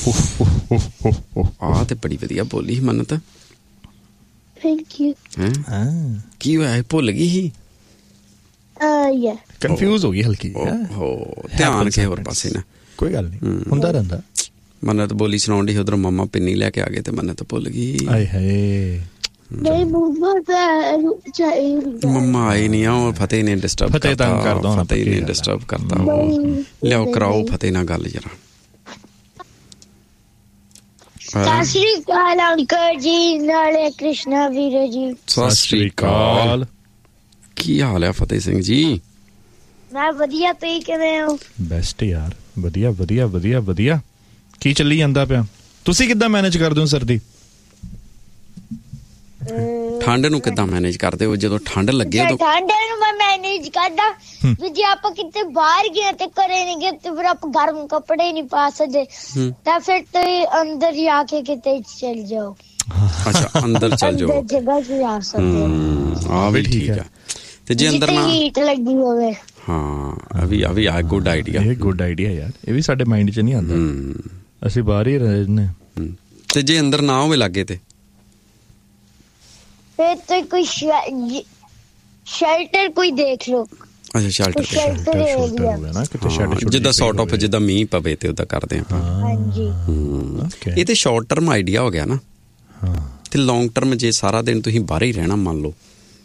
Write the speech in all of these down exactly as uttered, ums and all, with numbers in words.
ਆ ਤੇ ਬੜੀ ਵਧੀਆ ਬੋਲੀ ਮੰਨਤ। Thank you. ਕੀ ਹੋਇਆ, ਭੁੱਲ ਗਈ ਸੀ? ਯਾ ਕਨਫਿਊਜ਼ ਹੋ ਗਈ ਹਲਕੀ। ਹੋ ਧਿਆਨ ਕਿਸੇ ਹੋਰ ਪਾਸੇ ਨਾ, ਕੋਈ ਗੱਲ ਨਹੀਂ, ਹੁੰਦਾ ਰਹਿੰਦਾ। ਮੰਨਤ ਬੋਲੀ ਸੁਣਾਉਣ ਦੀ, ਉਧਰੋਂ ਮੰਮਾ ਪਿੰਨੀ ਲੈ ਕੇ ਆ ਗਏ ਤੇ ਮੰਨਤ ਭੁੱਲ ਗਈ। ਆਏ ਹਾਏ ਨਹੀਂ ਮੰਮਾ ਤਾਂ ਮੰਮਾ ਆਈ ਨਹੀਂ ਆ, ਉਹ ਫਤਿਹ ਨੇ ਡਿਸਟਰਬ ਫਤਿਹ ਤੰਗ ਕਰਦਾ ਹੋਣਾ, ਫਤਿਹ ਨੇ ਡਿਸਟਰਬ ਕਰਤਾ। ਲਿਆਓ ਕਰਾਓ ਫਤਿਹ ਨਾਲ ਗੱਲ ਜਰਾ। ਸਤਿ ਸ਼੍ਰੀ ਅਕਾਲ ਅੰਕਲ ਜੀ, ਨਾਲੇ ਕ੍ਰਿਸ਼ਨਾ ਵੀਰੇ ਜੀ। ਸਤਿ ਸ਼੍ਰੀ ਅਕਾਲ। ਕੀ ਹਾਲ ਹੈ ਫਤਿਹ ਸਿੰਘ ਜੀ? ਮੈਂ ਵਧੀਆ, ਤੁਸੀਂ ਕਿਵੇਂ ਹੋ? ਬੈਸਟ ਯਾਰ, ਵਧੀਆ ਵਧੀਆ ਵਧੀਆ ਵਧੀਆ। ਕੀ ਚੱਲੀ ਜਾਂਦਾ ਪਿਆ? ਤੁਸੀਂ ਕਿੱਦਾਂ ਮੈਨੇਜ ਕਰਦੇ ਹੋ ਸਰਦੀ? ਠੰਡ ਨੂੰ ਕਿੱਦਾਂ ਮੈਨੇਜ ਕਰਦੇ ਹੋ? ਜਦੋਂ ਠੰਡ ਲੱਗੇ ਉਦੋਂ ਠੰਡ ਨੂੰ ਮੈਂ ਮੈਨੇਜ ਕਰਦਾ ਵੀ ਜੇ ਆਪਾਂ ਕਿਤੇ ਬਾਹਰ ਗਏ ਤੇ ਘਰੇ ਨਹੀਂ ਗਏ ਤੇ ਫਿਰ ਆਪਾਂ ਗਰਮ ਕੱਪੜੇ ਨਹੀਂ ਪਾ ਸਕਦੇ ਤਾਂ ਫਿਰ ਤੁਸੀਂ ਅੰਦਰ ਜਾ ਕੇ ਕਿਤੇ ਚਲ ਜਾਓ। ਅੱਛਾ ਅੰਦਰ ਚਲ ਜਾਓ, ਜਗ੍ਹਾ ਤੇ ਜਾ ਸਕਦੇ ਹੋ। ਆ ਵੀ ਠੀਕ ਹੈ। ਤੇ ਜੇ ਅੰਦਰ ਨਾ ਹੀਟ ਲੱਗੀ ਹੋਵੇ, ਹਾਂ ਅਭੀ ਅਭੀ ਆ ਗੁੱਡ ਆਈਡੀਆ। ਇਹ ਗੁੱਡ ਆਈਡੀਆ ਯਾਰ, ਇਹ ਵੀ ਸਾਡੇ ਮਾਈਂਡ 'ਚ ਨਹੀਂ ਆਉਂਦਾ, ਅਸੀਂ ਬਾਹਰ ਹੀ ਰਹਿੰਦੇ। ਤੇ ਜੇ ਅੰਦਰ ਨਾ ਹੋਵੇ ਲਾਗੇ ਤੇ ਫਿਰ ਤੇ ਕੋਈ ਸ਼ੈਲਟਰ ਕੋਈ ਦੇਖ ਲਓ। ਅੱਛਾ ਸ਼ੈਲਟਰ, ਸ਼ੈਲਟਰ ਹੋਵੇ ਨਾ ਕਿਤੇ, ਸ਼ੈਲਟਰ ਜਿੱਦਾਂ ਸੌਟ ਆਫ ਜਿੱਦਾਂ ਮੀਂਹ ਪਵੇ ਤੇ ਉਦਾਂ ਕਰਦੇ ਆਪਾਂ। ਹਾਂਜੀ ਇਹ ਤੇ ਸ਼ਾਰਟ ਟਰਮ ਆਈਡੀਆ ਹੋ ਗਿਆ ਨਾ। ਤੇ ਲੌਂਗ ਟਰਮ ਜੇ ਸਾਰਾ ਦਿਨ ਤੁਸੀਂ ਬਾਹਰ ਹੀ ਰਹਿਣਾ ਮੰਨ ਲਓ,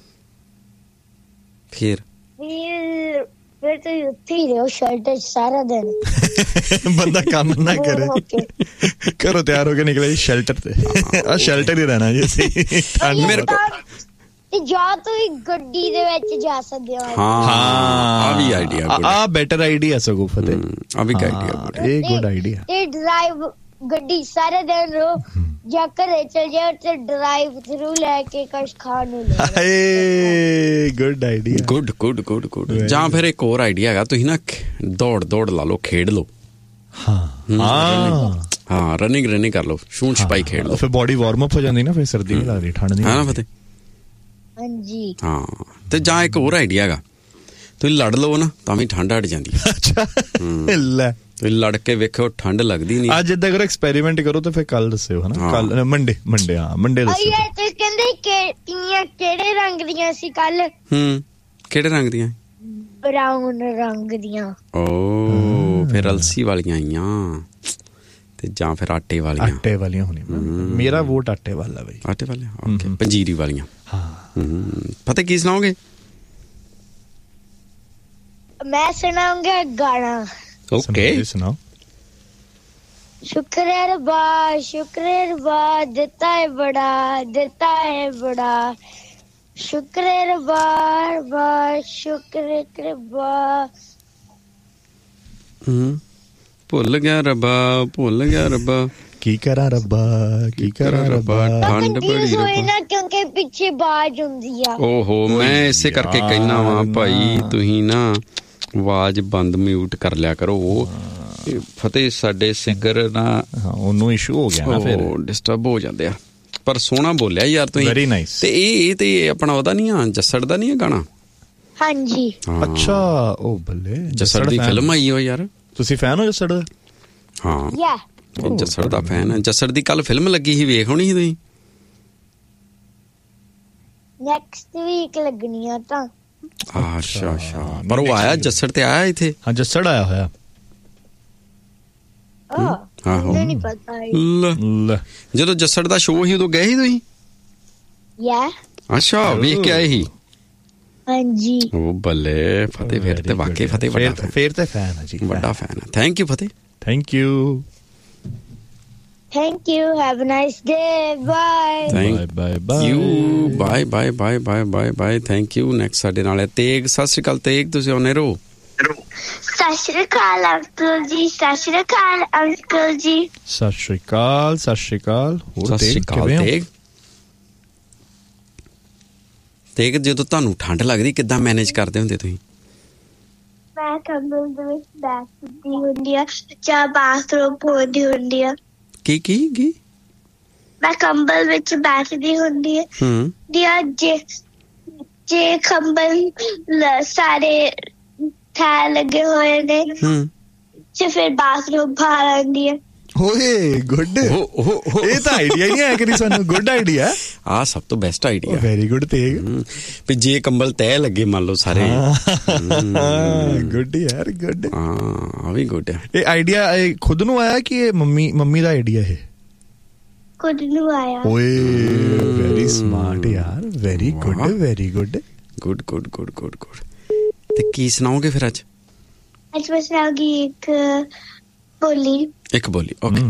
ਫਿਰ ਫਿਰ ਤੁਸੀਂ ਉੱਥੇ ਹੀ ਰਹੋ ਸ਼ੈਲਟਰ ਸਾਰਾ ਦਿਨ। ਬੰਦਾ ਕੰਮ ਨਾ ਕਰੇ, ਘਰੋਂ ਤਿਆਰ ਹੋ ਕੇ ਨਿਕਲੇ ਸ਼ੈਲਟਰ ਤੇ, ਆ ਸ਼ੈਲਟਰ ਹੀ ਰਹਿਣਾ ਜੀ ਅਸੀਂ। ਮੇਰੇ ਤੇ ਜਾਂ ਤੁਸੀਂ ਗੱਡੀ ਦੇ ਵਿੱਚ ਜਾ ਸਕਦੇ ਹੋ। ਹਾਂ ਆ ਵੀ ਆਈਡੀਆ, ਆ ਬੈਟਰ ਆਈਡੀਆ ਸਗੋਂ ਫਤਿਹ, ਆ ਵੀ ਆਈਡੀਆ, ਇਹ ਗੁੱਡ ਆਈਡੀਆ। ਤੇ ਡਰਾਈਵ ਗੱਡੀ ਸਾਰੇ ਦਿਨ ਰੋ ਜਾਂ ਘਰੇ ਚਲ ਜਾਓ ਤੇ ਡਰਾਈਵ ਥਰੂ ਲੈ ਕੇ ਕੁਛ ਖਾਣ ਨੂੰ ਲੈ। ਹਾਏ good idea, good good good good. ਜਾਂ ਫਿਰ ਇੱਕ ਹੋਰ ਆਈਡੀਆ ਹੈਗਾ, ਤੁਸੀਂ ਨਾ ਦੌੜ ਦੌੜ ਲਾ ਲਓ, ਖੇਡ ਲਓ। ਹਾਂ ਹਾਂ ਰਨਿੰਗ ਰਨਿੰਗ ਕਰ ਲਓ, ਛੂਣ ਛਪਾਈ ਖੇਡ ਲਓ, ਫਿਰ ਬੋਡੀ ਵਾਰਮ ਅਪ ਹੋ ਜਾਂਦੀ ਨਾ, ਫਿਰ ਸਰਦੀ ਨਹੀਂ ਲੱਗਦੀ, ਠੰਡ ਨਹੀਂ। ਹੈ ਨਾ ਫਤਿਹ? ਹਾਂਜੀ ਹਾਂ। ਤੇ ਜਾਂ ਇੱਕ ਹੋਰ ਆਈਡੀਆ ਹੈਗਾ, ਤੁਸੀਂ ਲੜ ਲਓ ਨਾ ਤਾਂ ਵੀ ਠੰਡ ਹਟ ਜਾਂਦੀ ਹੈ। ਅੱਛਾ ਲੈ, ਤੁਸੀਂ ਲੜ ਕੇ ਵੇਖੋ ਠੰਡ ਲੱਗਦੀ ਨਹੀਂ। ਅੱਜ ਏਦਾਂ ਕਰੋ, ਐਕਸਪੈਰੀਮੈਂਟ ਕਰੋ ਤੇ ਫਿਰ ਕੱਲ ਦੱਸਿਓ ਹਨਾ। ਕੱਲ ਮੰਡੇ ਮੰਡੇ ਹਾਂ ਮੰਡੇ ਦੱਸਿਓ। ਤੁਸੀਂ ਕਹਿੰਦੇ ਕਿ ਤੀਆਂ ਕਿਹੜੇ ਰੰਗ ਦੀਆਂ ਸੀ ਕੱਲ? ਹੂੰ ਕਿਹੜੇ ਰੰਗ ਦੀਆਂ? ਬਰਾਊਨ ਰੰਗ ਦੀਆਂ। ਓ ਫਿਰ ਅਲਸੀ ਵਾਲੀਆਂ ਆਈਆਂ ਤੇ ਜਾਂ ਫਿਰ ਆਟੇ ਵਾਲੀਆਂ। ਆਟੇ ਵਾਲੀਆਂ ਹੋਣੀਆਂ। ਮੇਰਾ ਵੋਟ ਆਟੇ ਵਾਲਾ ਬਈ। ਆਟੇ ਵਾਲੇ, ਓਕੇ। ਪੰਜੀਰੀ ਵਾਲੀਆਂ। ਹਾਂ ਪਤਾ ਕੀ ਸੁਣਾਓਗੇ? ਮੈਂ ਸੁਣਾਉਂਗਾ ਗਾਣਾ। ਓਕੇ ਸੁਣਾਓ। ਸ਼ੁਕਰ ਹੈ ਰੱਬਾ, ਸ਼ੁਕਰ ਹੈ ਰੱਬਾ, ਦਿੱਤਾ ਹੈ ਬੜਾ, ਦਿੱਤਾ ਹੈ ਬੜਾ। ਸ਼ੁਕਰ ਹੈ ਰੱਬਾ, ਰੱਬਾ ਸ਼ੁਕਰ ਹੈ ਰੱਬਾ। ਹੂੰ ਭੁੱਲ ਗਿਆ ਰੱਬਾ, ਭੁੱਲ ਗਿਆ ਰੱਬਾ, ਕੀ ਕਰਾਂ ਰੱਬਾ, ਕੀ ਕਰਾਂ ਰੱਬਾ। ਠੰਡ ਬੜੀ ਹੋਈ ਨਾ ਕਿਉਂਕਿ ਪਿੱਛੇ ਆਵਾਜ਼ ਹੁੰਦੀ ਆ। ਓਹੋ ਮੈਂ ਇਸੇ ਕਰਕੇ ਕਹਿਣਾ ਵਾ ਭਾਈ, ਤੁਸੀਂ ਨਾ ਆਵਾਜ਼ ਬੰਦ ਮਿਊਟ ਕਰ ਲਿਆ ਕਰੋ। ਉਹ ਫਤਿਹ ਸਾਡੇ ਸਿੰਗਰ ਨਾ, ਉਹਨੂੰ ਇਸ਼ੂ ਹੋ ਗਿਆ ਨਾ, ਫਿਰ ਡਿਸਟਰਬ ਹੋ ਜਾਂਦੇ ਆ। ਪਰ ਸੋਹਣਾ ਬੋਲਿਆ ਯਾਰ ਤੁਸੀਂ, ਵੈਰੀ ਨਾਈਸ। ਤੇ ਇਹ ਇਹ ਤੇ ਆਪਣਾ ਉਹਦਾ ਨਹੀਂ ਆ, ਜੱਸੜ ਦਾ ਨਹੀਂ ਆ ਗਾਣਾ? ਹਾਂਜੀ। ਅੱਛਾ ਉਹ ਬੱਲੇ, ਜੱਸੜ ਦੀ ਫਿਲਮ ਆਈ ਹੋ ਯਾਰ। ਤੁਸੀਂ ਫੈਨ ਹੋ ਜੱਸੜ ਦਾ? ਹਾਂ ਜੱਸੜ ਦਾ ਫੈਨ ਹੈ। ਜੱਸੜ ਦੀ ਕੱਲ ਫਿਲਮ ਲੱਗੀ ਸੀ, ਵੇਖ ਹੋਣੀ ਸੀ ਤੁਸੀਂ? ਨੈਕਸਟ ਵੀਕ ਲੱਗਣੀ ਆ ਤਾਂ। ਅੱਛਾ ਅੱਛਾ, ਪਰ ਉਹ ਆਇਆ ਜੱਸੜ ਤੇ ਆਇਆ ਇੱਥੇ? ਹਾਂ ਜੱਸੜ ਆਇਆ ਹੋਇਆ। ਆਹੋ ਨਹੀਂ ਪਤਾ। ਜਦੋਂ ਜੱਸੜ ਦਾ ਸ਼ੋਅ ਸੀ ਉਦੋਂ ਗਏ ਸੀ ਤੁਸੀਂ? ਯਾ ਅੱਛਾ ਵੇਖ ਕੇ ਆਏ ਸੀ? ਹਾਂਜੀ। ਉਹ ਬੱਲੇ ਫਤਿਹ, ਫਿਰ ਤੇ ਵਾਕਈ ਫਤਿਹ ਵੱਡਾ, ਫਿਰ ਤੇ ਫੈਨ ਹੈ ਜੀ, ਵੱਡਾ ਫੈਨ ਹੈ। Thank you Fateh. Thank you thank you, have a nice day, bye bye bye bye you, bye bye bye bye bye bye, thank you. Next ਸਾਡੇ ਨਾਲ ਹੈ ਤੇਗ। ਸਤਿ ਸ਼੍ਰੀ ਅਕਾਲ ਤੇਗ, ਤੁਸੀਂ ਆਉਣੇ ਰਹੋ। ਸਤਿ ਸ਼੍ਰੀ ਅਕਾਲ ਅੰਕਲ ਜੀ, ਸਤਿ ਸ਼੍ਰੀ ਅਕਾਲ ਅੰਕਲ ਜੀ। ਸਤਿ ਸ਼੍ਰੀ ਅਕਾਲ, ਸਤਿ ਸ਼੍ਰੀ ਅਕਾਲ। ਹੋਰ ਸਤਿ ਸ਼੍ਰੀ ਅਕਾਲ ਤੇਗ। ਤੇਗ ਜਦੋਂ ਤੁਹਾਨੂੰ ਠੰਡ ਲੱਗਦੀ ਕਿੱਦਾਂ ਮੈਨੇਜ ਕਰਦੇ ਹੁੰਦੇ ਤੁਸੀਂ? ਮੈਂ ਕੰਬਲ ਦੇ ਵਿੱਚ ਬੈਠਦੀ ਹੁੰਦੀ ਆ ਜਾਂ ਬਾਥਰੂਮ ਪੋਦੀ ਹੁੰਦੀ ਆ। ਕੀ ਕੀ ਕੀ? ਮੈਂ ਕੰਬਲ ਵਿੱਚ ਬੈਠਦੀ ਹੁੰਦੀ ਆ। ਹੂੰ ਦਿਆ ਜੇ ਜੇ ਕੰਬਲ ਸਾਰੇ ਥੈ ਲੱਗੇ ਹੋਏ ਨੇ ਹੂੰ ਤੇ ਫਿਰ ਬਾਥਰੂਮ ਬਾਹਰ ਆਉਂਦੀ ਹੈ। ਓਏ ਗੁੱਡ, ਇਹ ਤਾਂ ਆਈਡੀਆ ਹੀ ਨਹੀਂ ਆਇਆ ਕਦੀ ਸਾਨੂੰ। ਗੁੱਡ ਆਈਡੀਆ, ਆ ਸਭ ਤੋਂ best idea. Very good Tegh. ਵੀ ਜੇ ਕੰਬਲ ਤੈ ਲੱਗੇ ਮੰਨ ਲਓ ਸਾਰੇ। ਗੁੱਡ ਯਾਰ, ਗੁੱਡ। ਹਾਂ ਆ ਵੀ ਗੁੱਡ। ਇਹ ਆਈਡੀਆ ਖੁਦ ਨੂੰ ਆਇਆ ਕਿ ਇਹ ਮੰਮੀ ਮੰਮੀ ਦਾ ਆਈਡੀਆ ਹੈ? ਖੁਦ ਨੂੰ ਆਇਆ। ਓਏ ਵੈਰੀ ਸਮਾਰਟ ਯਾਰ, very good, very good, good good good good good. ਤੇ ਕੀ ਸੁਣਾਓਗੇ ਫਿਰ ਅੱਜ? ਅੱਜ ਮੈਂ ਸੁਣਾਉਂਗੀ ਇੱਕ ਬੋਲੀ। ਇੱਕ ਬੋਲੀ, okay.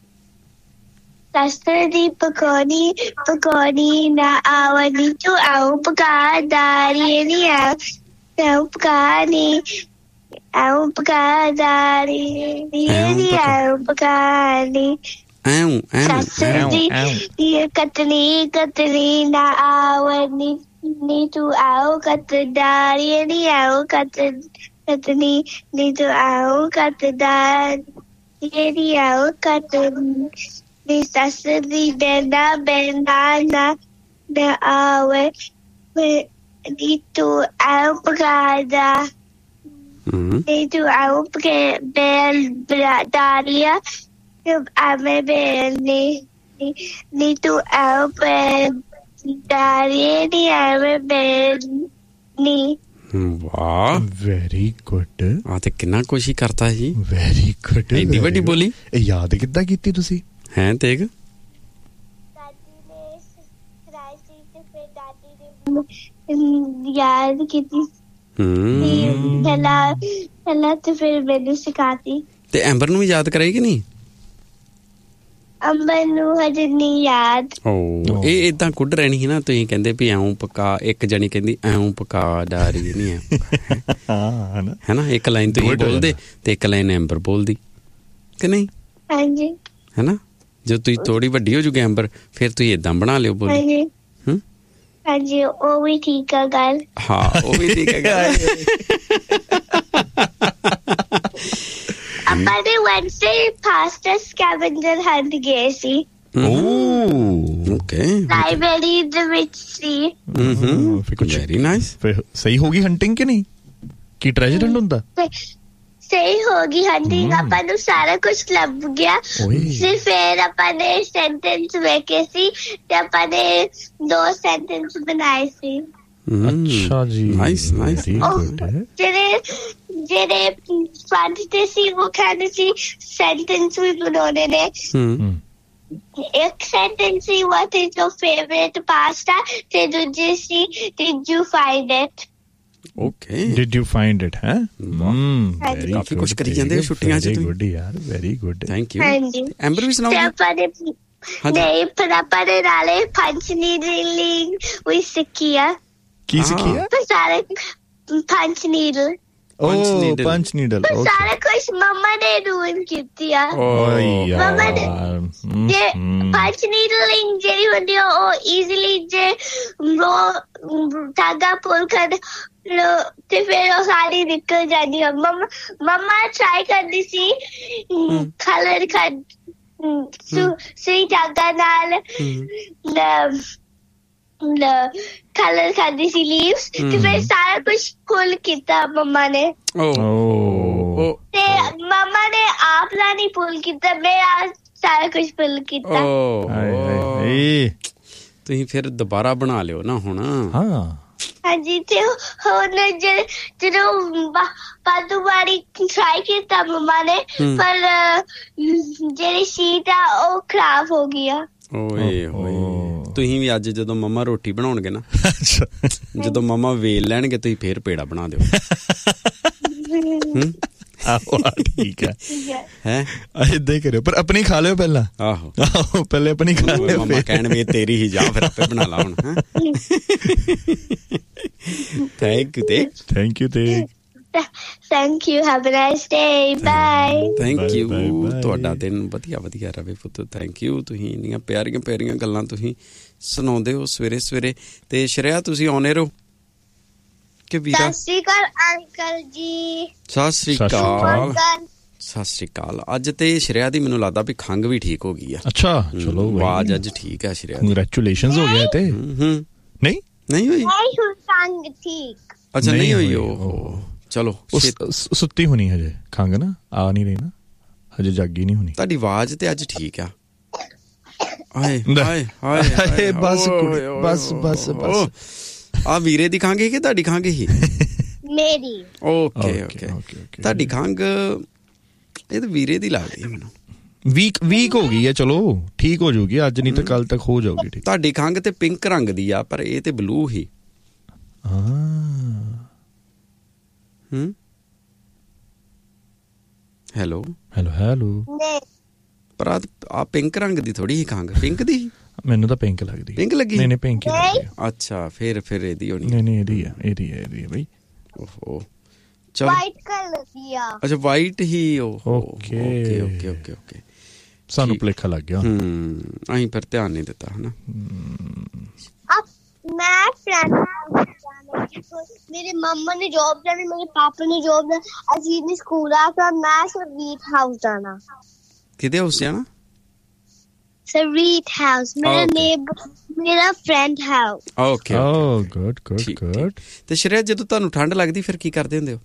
Sastra di pagoni, pagoni na awani tu au pagdari ni au, au pagani, au pagdari ni au pagani. Au, au, Sastra di katni katni na awani ni tu au katdari ni au katni ni tu au katdari ni au katni. Sastra di benda benda na na awe itu au pagada itu au bel daria ame bel ni ni tu au bel daria ni ame bel ni। ਵਾਹ, very good. ਆ ਤੇ ਕਿੰਨਾ ਕੁਛ ਹੀ ਕਰਤਾ ਜੀ। Very good, ਇੰਨੀ ਵੱਡੀ ਬੋਲੀ ਇਹ ਯਾਦ ਕਿੱਦਾਂ ਕੀਤੀ ਤੁਸੀਂ? ਹੈ ਤੇਗ? ਦਾਦੀ ਨੇ ਸਿਖਾਈ ਸੀ ਤੇ ਫਿਰ ਦਾਦੀ ਨੇ ਯਾਦ ਕੀਤੀ। ਹੂੰ, ਪਹਿਲਾਂ ਪਹਿਲਾਂ ਤੇ ਫਿਰ ਮੈਨੂੰ ਸਿਖਾਤੀ। ਤੇ ਐਂਬਰ ਨੂੰ ਵੀ ਯਾਦ ਕਰਾਈ ਕਿ ਨਹੀਂ? ਅੰਬਰ ਨੂੰ ਹਜੇ ਨਹੀਂ ਯਾਦ। ਓ ਇਹ ਇਦਾਂ ਕੁੱਢ ਰਹਿਣੀ ਸੀ ਨਾ। ਤੁਸੀਂ ਕਹਿੰਦੇ ਵੀ ਐਉਂ ਪਕਾ, ਇੱਕ ਜਣੀ ਕਹਿੰਦੀ ਐਉਂ ਪਕਾ ਡਾਰੀ ਨਹੀਂ ਹੈ। ਹਾਂ ਹੈ ਨਾ, ਇੱਕ ਲਾਈਨ ਤੁਸੀਂ ਬੋਲਦੇ ਤੇ ਇੱਕ ਲਾਈਨ ਐਂਬਰ ਬੋਲਦੀ ਕਿ ਨਹੀਂ? ਹਾਂਜੀ। ਹੈ ਨਾ, ਜਦੋਂ ਤੁਸੀਂ ਥੋੜੀ ਵੱਡੀ ਹੋ ਜੂਗੀ ਐਂਬਰ, ਫਿਰ ਤੁਸੀਂ ਏਦਾਂ ਬਣਾ ਲਿਓ ਬੋਲੀ। ਹਾਂਜੀ ਹੂੰ, ਹਾਂਜੀ, ਉਹ ਵੀ ਠੀਕ ਆ ਗੱਲ। ਹਾਂ ਉਹ ਵੀ ਠੀਕ ਹੈ ਗੱਲ। ਆਪਾਂ ਨੇ ਵੈਂਸਡੇ ਪਾਸਟਾ ਸਕੈਵੰਜਰ ਹੰਟ ਗਏ ਸੀ। ਓ ਓਕੇ, ਲਾਇਬ੍ਰੇਰੀ ਦੇ ਵਿੱਚ ਸੀ। ਹੂੰ, ਵੈਰੀ ਨਾਈਸ। ਫਿਰ ਸਹੀ ਹੋ ਗਈ ਹੰਟਿੰਗ ਕਿ ਨਹੀਂ? ਕੀ ਟ੍ਰੈਜਰ ਹੰਟ ਹੁੰਦਾ? ਸਹੀ ਹੋ ਗਈ ਹੰਟਿੰਗ। ਆਪਾਂ ਨੂੰ ਸਾਰਾ ਕੁਝ ਲੱਭ ਗਿਆ। ਸਿਰਫ ਫਿਰ ਆਪਾਂ ਨੇ ਸੈਂਟੈਂਸ ਵੇਖੇ ਸੀ ਤੇ ਆਪਾਂ ਨੇ ਦੋ ਸੈਂਟੈਂਸ ਬਣਾਏ ਸੀ। ਅੱਛਾ ਜੀ, ਨਾਈਸ ਨਾਈਸ। ਜਿਹੜੇ ਜਿਹੜੇ ਪੜ੍ਹਦੇ ਸੀ ਉਹ ਕਹਿੰਦੇ ਸੀ ਸੈਂਟੈਂਸ ਵੀ ਬਣਾਉਣੇ ਨੇ। ਇੱਕ sentence C what is your favorite pasta ਤੇ ਦੂਜੀ ਸੀ did you find it? Okay, did you find it? ਹੈ ਵੈਰੀ ਕਾਫੀ ਕੁਝ ਕਰੀ ਜਾਂਦੇ ਹੋ ਛੁੱਟੀਆਂ 'ਚ ਤੁਸੀਂ। ਗੁੱਡ ਯਾਰ, ਵੈਰੀ ਗੁੱਡ, ਥੈਂਕ ਯੂ। ਹਾਂਜੀ, ਐਂਬਰ ਵੀ ਸੁਣਾਓ। ਆਪਾਂ ਨੇ ਨਹੀਂ ਪਰ ਆਪਾਂ ਨੇ ਨਾਲੇ ਪੰਚ ਨੀਡਲਿੰਗ ਵੀ ਸਿੱਖੀ ਆ। ਕੀ ਸਿੱਖੀ ਆ? ਸਾਰੇ ਪੰਚ ਨੀਡਲ। ਓ ਪੰਚ ਨੀਡਲ। ਸਾਰਾ ਕੁਝ ਮੰਮਾ ਨੇ ਰੂਨ ਕੀਤੀ ਆ। ਮੰਮਾ ਨੇ ਜੇ ਪੰਚ ਨੀਡਲਿੰਗ ਜਿਹੜੀ ਹੁੰਦੀ ਆ ਉਹ ਈਜ਼ੀਲੀ ਜੇ ਰੋ ਧਾਗਾ ਪੁੱਲ ਕਰ ਲੋ ਤੇ ਫਿਰ ਉਹ ਸਾਰੀ ਨਿਕਲ ਜਾਂਦੀ ਆ। ਮੰਮਾ ਮੰਮਾ ਟਰਾਈ ਕਰਦੀ ਸੀ ਕਲਰ ਕਰ ਸੂਈ ਧਾਗਾ ਨਾਲ ਕਲਰ ਕਰਦੀ ਸੀ ਲੀਵਸ ਤੇ ਫਿਰ ਸਾਰਾ ਕੁਝ ਪੁੱਲ ਕੀਤਾ ਮੰਮਾ ਨੇ। ਤੇ ਮੰਮਾ ਨੇ ਆਪ ਦਾ ਨਹੀਂ ਪੁੱਲ ਕੀਤਾ, ਮੈਂ ਸਾਰਾ ਕੁਝ ਪੁੱਲ ਕੀਤਾ। ਤੁਸੀਂ ਫਿਰ ਦੁਬਾਰਾ ਬਣਾ ਲਿਓ ਨਾ ਹੁਣ। ਹਾਂ ਹਾਂਜੀ, ਤੇ ਹੁਣ ਜਦੋਂ ਵਾਧੂ ਵਾਰੀ ਟਰਾਈ ਕੀਤਾ ਮੰਮਾ ਨੇ ਪਰ ਜਿਹੜੀ ਸ਼ੀਟ ਆ ਉਹ ਖਰਾਬ ਹੋ ਗਈ ਆ। ਓਏ ਹੋਏ, ਤੁਸੀਂ ਵੀ ਅੱਜ ਜਦੋਂ ਮੰਮਾ ਰੋਟੀ ਬਣਾਉਣਗੇ ਨਾ, ਜਦੋਂ ਮੰਮਾ ਵੇਲ ਲੈਣਗੇ ਤੁਸੀਂ ਫੇਰ ਪੇੜਾ ਬਣਾ ਦਿਓ। ਆਹੋ ਠੀਕ ਹੈ ਹੈ, ਏਦਾਂ ਹੀ ਕਰਿਓ, ਪਰ ਆਪਣੀ ਖਾ ਲਿਓ ਪਹਿਲਾਂ। ਆਹੋ ਆਹੋ ਪਹਿਲੇ ਆਪਣੀ ਖਾ ਲਿਓ। ਮੰਮਾ ਕਹਿਣ ਵੀ ਤੇਰੀ ਹੀ, ਜਾ ਫਿਰ ਆਪੇ ਬਣਾ ਲਾ ਹੁਣ। ਥੈਂਕ ਯੂ ਤੇ ਥੈਂਕ ਯੂ ਤੇ thank you, have a nice day, bye. Thank you, ਤੁਹਾਡਾ ਦਿਨ ਵਧੀਆ ਵਧੀਆ ਰਵੇ ਪੁੱਤ। ਥੈਂਕ ਯੂ, ਤੁਸੀਂ ਇੰਨੀਆਂ ਪਿਆਰੀਆਂ ਪਿਆਰੀਆਂ ਗੱਲਾਂ ਤੁਸੀਂ ਸੁਣਾਉਂਦੇ ਹੋ ਸਵੇਰੇ ਸਵੇਰੇ। ਤੇ ਸ਼੍ਰੇਆ ਤੁਸੀਂ ਆਉਣੇ ਰਹੋ ਕਿ ਵੀਰਾ? ਸਤਿ ਸ਼੍ਰੀ ਅਕਾਲ ਅੰਕਲ ਜੀ। ਸਤਿ ਸ਼੍ਰੀ ਅਕਾਲ। ਸਤਿ ਸ਼੍ਰੀ ਅਕਾਲ। ਅੱਜ ਤੇ ਸ਼੍ਰੇਆ ਦੀ ਮੈਨੂੰ ਲੱਗਦਾ ਵੀ ਖੰਘ ਵੀ ਠੀਕ ਹੋ ਗਈ ਆ। ਅੱਛਾ ਚਲੋ, ਆਵਾਜ਼ ਅੱਜ ਠੀਕ ਹੈ ਸ਼੍ਰੇਆ ਦੀ। ਕੰਗ੍ਰੈਚੁਲੇਸ਼ਨਸ ਹੋ ਗਿਆ ਤੇ। ਨਹੀਂ ਨਹੀਂ ਹੋਈ? ਖੰਘ ਠੀਕ। ਅੱਛਾ ਨਹੀਂ ਹੋਈ। ਉਹ ਚਲੋ ਸੁੱਤੀ ਹੋਣੀ ਹਜੇ ਖੰਘ ਨਾ, ਆ ਨਹੀਂ ਰਹੀ ਨਾ। ਹਜੇ ਜਾਗੀ ਨਹੀਂ ਹੋਣੀ। ਤੁਹਾਡੀ ਆਵਾਜ਼ ਤੇ ਅੱਜ ਠੀਕ ਆ। ਹਾਏ ਹਾਏ ਹਾਏ ਬਸ ਬਸ ਬਸ ਬਸ। ਆ ਵੀਰੇ ਦੀ ਖੰਘ ਸੀ ਕਿ ਤੁਹਾਡੀ ਖੰਘ ਸੀ? ਮੇਰੀ। ਓਕੇ ਓਕੇ ਤੁਹਾਡੀ ਖੰਘ ਇਹ ਤਾਂ ਵੀਰੇ ਦੀ ਲੱਗਦੀ ਹੈ ਮੈਨੂੰ। ਵੀਕ ਵੀਕ ਹੋ ਗਈ ਹੈ, ਚਲੋ ਠੀਕ ਹੋ ਜਾਊਗੀ ਅੱਜ, ਨਹੀਂ ਤਾਂ ਕੱਲ ਤੱਕ ਹੋ ਜਾਊਗੀ ਠੀਕ। ਤੁਹਾਡੀ ਖੰਘ ਤੇ ਪਿੰਕ ਰੰਗ ਦੀ ਆ ਪਰ ਇਹ ਤੇ ਬਲੂ ਹੀ। ਹੂੰ ਹੈਲੋ ਹੈਲੋ ਹੈਲੋ। ਪਰ ਆ ਪਿੰਕ ਰੰਗ ਦੀ ਥੋੜੀ ਹੀ ਖੰਘ, ਪਿੰਕ ਦੀ ਮੈਨੂੰ ਤਾਂ ਪਿੰਕ ਲੱਗਦੀ। ਪਿੰਕ ਲੱਗੀ? ਨਹੀਂ ਨਹੀਂ ਪਿੰਕ ਹੀ ਲੱਗਦੀ। ਅੱਛਾ ਫਿਰ ਫਿਰ ਇਹਦੀ ਹੋਣੀ। ਨਹੀਂ ਨਹੀਂ ਇਹਦੀ ਆ ਇਹਦੀ ਹੈ ਇਹਦੀ ਹੈ ਬਈ। ਓਹੋ ਚਲ ਵਾਈਟ ਕਲਰ ਦੀ ਆ। ਅੱਛਾ ਵਾਈਟ ਹੀ। Okay okay okay okay okay ਸਾਨੂੰ ਭੁਲੇਖਾ ਲੱਗ ਗਿਆ। ਹੂੰ ਅਸੀਂ ਫਿਰ ਧਿਆਨ ਨਹੀਂ ਦਿੱਤਾ ਹਨਾ। ਮੈਂ ਫਰੈਂਡ ਮੇਰੇ ਮੰਮਾ ਨੇ ਜੌਬ ਜਾਣੀ, ਮੇਰੇ ਪਾਪਾ ਨੇ ਜੌਬ ਜਾਣਾ, ਅਸੀਂ ਨੇ ਸਕੂਲ ਆ ਕੇ ਮੈਂ ਸਰਵੀਟ ਹਾਊਸ ਜਾਣਾ। ਕਿਹਦੇ ਹਾਊਸ ਜਾਣਾ? ਸਰਵੀਟ ਹਾਊਸ ਮੇਰਾ ਨੇਬਰ ਮੇਰਾ ਫਰੈਂਡ ਹਾਊਸ। ਓਕੇ ਓ ਗੁੱਡ ਗੁੱਡ ਗੁੱਡ। ਤੇ ਸ਼੍ਰੇਆ ਜਦੋਂ ਤੁਹਾਨੂੰ ਠੰਡ ਲੱਗਦੀ ਫਿਰ ਕੀ ਕਰਦੇ ਹੁੰਦੇ ਹੋ?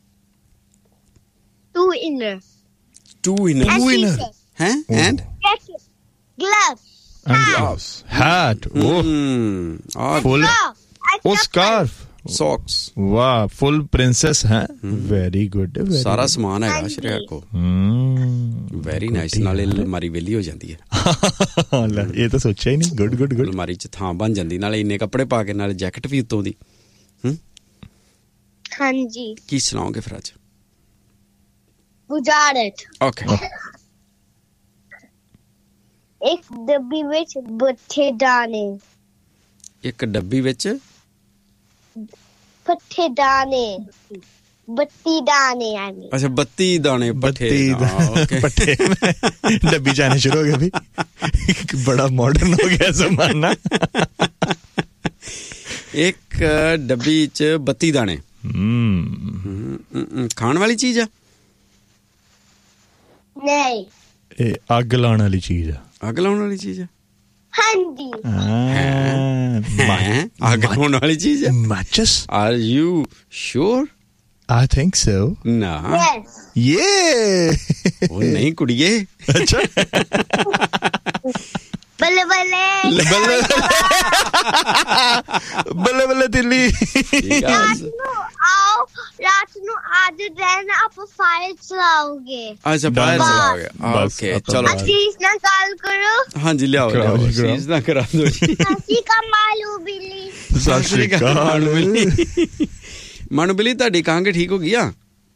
To inner to inner to inner ਹੈ and gloves and gloves hat oh full oh scarf socks wow full princess hai very good ਸਾਰਾ ਸਮਾਨ ਹੈਗਾ ਸ਼੍ਰੇਆ ਕੋ। Very nice. ਨਾਲੇ ਅਲਮਾਰੀ ਵੇਲੀ ਹੋ ਜਾਂਦੀ ਹੈ। ਇਹ ਤਾਂ ਸੋਚਿਆ ਹੀ ਨਹੀਂ। Good good good. ਅਲਮਾਰੀ ਚ ਥਾਂ ਬਣ ਜਾਂਦੀ, ਨਾਲੇ ਇੰਨੇ ਕੱਪੜੇ ਪਾ ਕੇ ਨਾਲੇ ਜੈਕਟ ਵੀ ਉੱਤੋਂ ਦੀ। ਹੂੰ ਹਾਂਜੀ ਕੀ ਸੁਣਾਓਗੇ ਫਿਰ ਅੱਜ? ਬੁਝਾਰਤ। ਓਕੇ ਇੱਕ ਡੱਬੀ ਵਿੱਚ ਪੱਠੇ ਦਾਣੇ। ਇੱਕ ਡੱਬੀ ਵਿੱਚ ਪੱਠੇ ਦਾਣੇ ਬੱਤੀ ਦਾਣੇ ਆਨੇ। ਅੱਛਾ ਬੱਤੀ ਦਾਣੇ ਪੱਠੇ ਪੱਠੇ ਡੱਬੀ ਚ ਆਣੇ ਸ਼ੁਰੂ ਹੋ ਗਏ ਵੀ। ਬੜਾ ਮਾਡਰਨ ਹੋ ਗਿਆ ਜ਼ਮਾਨਾ। ਇੱਕ ਡੱਬੀ ਚ ਬੱਤੀ ਦਾਣੇ ਖਾਣ ਵਾਲੀ ਚੀਜ਼ ਆ? ਨਹੀਂ ਇਹ ਅੱਗ ਲਾਉਣ ਵਾਲੀ ਚੀਜ਼ ਆ। ਅੱਗ ਲਾਉਣ ਵਾਲੀ ਚੀਜ਼ ਆ? ਹਾਂਜੀ। ਅੱਗ ਲਾਉਣ ਵਾਲੀ ਚੀਜ਼ ਆ? matches are you sure? I think so. ਨਾ yeah ਉਹ ਨਹੀਂ ਕੁੜੀਏ। ਅੱਛਾ ਬੱਲੇ ਬੱਲੇ ਬੱਲੇ ਬੱਲੇ ਬੱਲੇ ਦਿੱਲੀ। ਰਾਤ ਨੂੰ ਆਓ, ਰਾਤ ਨੂੰ ਅੱਜ ਦਿਨ ਆਪਾਂ ਫਾਇਰ ਚਲਾਓਗੇ। ਅੱਛਾ ਫਾਇਰ ਚਲਾਓਗੇ। ਓਕੇ ਚਲੋ ਅਸੀਸ ਨਾਲ ਗੱਲ ਕਰੋ। ਹਾਂਜੀ ਲਿਆਓ ਲਿਆਓ ਅਸੀਸ ਨਾਲ ਕਰਾ ਦਿਓ ਜੀ। ਸਸੀ ਕਾ ਮਾਲੂ ਬਿੱਲੀ। ਸਤਿ ਸ਼੍ਰੀ ਅਕਾਲ ਬਿੱਲੀ। ਮਨੂ ਬਿੱਲੀ ਤੁਹਾਡੀ ਖੰਘ ਠੀਕ ਹੋ ਗਈ ਆ?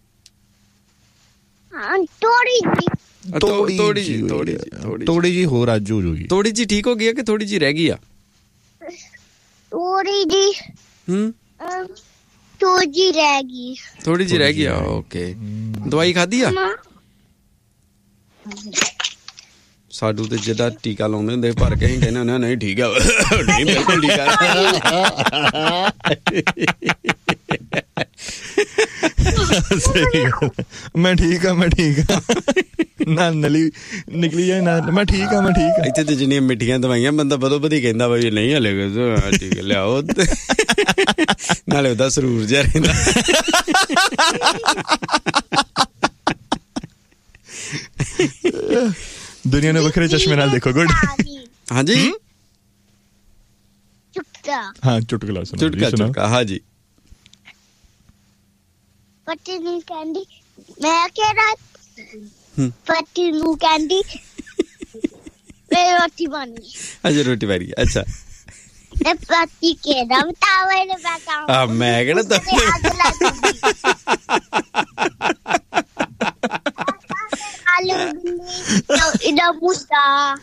ਹਾਂ ਥੋੜੀ ਜੀ ਥੋੜੀ ਥੋੜੀ ਜੀ ਥੋੜੀ ਜੀ ਥੋੜੀ ਜੀ ਹੋਰ ਅੱਜ ਹੋ ਜੂਗੀ। ਥੋੜੀ ਜੀ ਠੀਕ ਹੋ ਗਈ ਆ ਕਿ ਥੋੜੀ ਜੀ ਰਹਿ ਗਈ ਆ? ਥੋੜੀ ਜੀ ਹੂੰ ਥੋੜੀ ਜੀ ਰਹਿ ਗਈ। ਥੋੜੀ ਜੀ ਰਹਿ ਗਈ ਆ। ਓਕੇ ਦਵਾਈ ਖਾਧੀ ਆ? ਸਾਡੂ ਤੇ ਜਿਹਦਾ ਟੀਕਾ ਲਾਉਂਦੇ ਹੁੰਦੇ ਭਰ ਕੇ ਅਸੀਂ ਕਹਿੰਦੇ ਹੁੰਦੇ ਨਹੀਂ ਠੀਕ ਆ। ਨਹੀਂ ਬਿਲਕੁਲ ਠੀਕ ਆ। ਮੈਂ ਠੀਕ ਆ ਮੈਂ ਠੀਕ ਆ ਨਾ ਨਲੀ ਨਿਕਲੀ ਜਾਏ ਨਾ ਮੈਂ ਠੀਕ ਆ ਮੈਂ ਠੀਕ ਆ। ਇੱਥੇ ਤੇ ਜਿੰਨੀਆਂ ਮਿੱਠੀਆਂ ਦਵਾਈਆਂ ਬੰਦਾ ਬਦੋ ਬਦੀ ਕਹਿੰਦਾ ਬਈ ਨਹੀਂ ਹਲੇ ਠੀਕ ਲਿਆਓ ਨਾਲੇ ਉਹਦਾ ਸਰੂਰ ਜਿਹਾ ਰਹਿੰਦਾ। ਦੁਨੀਆ ਨੂੰ ਵੱਖਰੇ ਚਸ਼ਮੇ ਨਾਲ ਦੇਖੋ। ਗੁੱਡ ਹਾਂਜੀ ਚੁਟਕਲਾ। ਹਾਂ ਚੁਟਕਲਾ ਸੁਣਾਓ। ਚੁਟਕਲਾ ਚੁਟਕਲਾ ਹਾਂਜੀ। ਪੱਟੀ ਨੂੰ ਕਹਿੰਦੀ ਮੈਂ ਕਿਹੜਾ ਪੱਟੀ ਨੂੰ ਕਹਿੰਦੀ ਮੈਂ ਰੋਟੀ ਬਣੀ। ਅੱਛਾ ਰੋਟੀ ਬਣੀ। ਅੱਛਾ ਤੇ ਪੱਟੀ ਕਿਹੜਾ ਤਾਵੇ ਨੇ ਬੈਠਾ ਆ ਮੈਂ ਕਿਹੜਾ ਆਲੂ ਬਿੱਲੀ ਇਹਦਾ ਮੁੱਦਾ।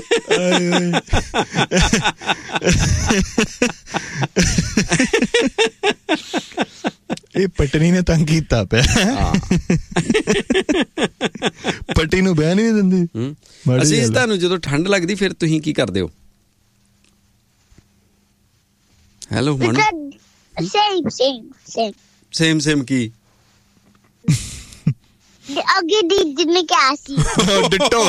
ਇਹ ਪਟਨੀ ਨੇ ਤੰਗ ਕੀਤਾ ਪਿਆ। ਪੱਟੀ ਨੂੰ ਬਹਿ ਨਹੀਂ ਦਿੰਦੀ। ਅਸੀਂ ਤੁਹਾਨੂੰ ਜਦੋਂ ਠੰਡ ਲੱਗਦੀ ਫਿਰ ਤੁਸੀਂ ਕੀ ਕਰਦੇ ਹੋ? Hello Manu. Same same same same same ਕੀ? ਅੱਗੇ ਦੀਦੀ ਨੇ ਕਿਹਾ ਸੀ ਡਿੱਟੋ।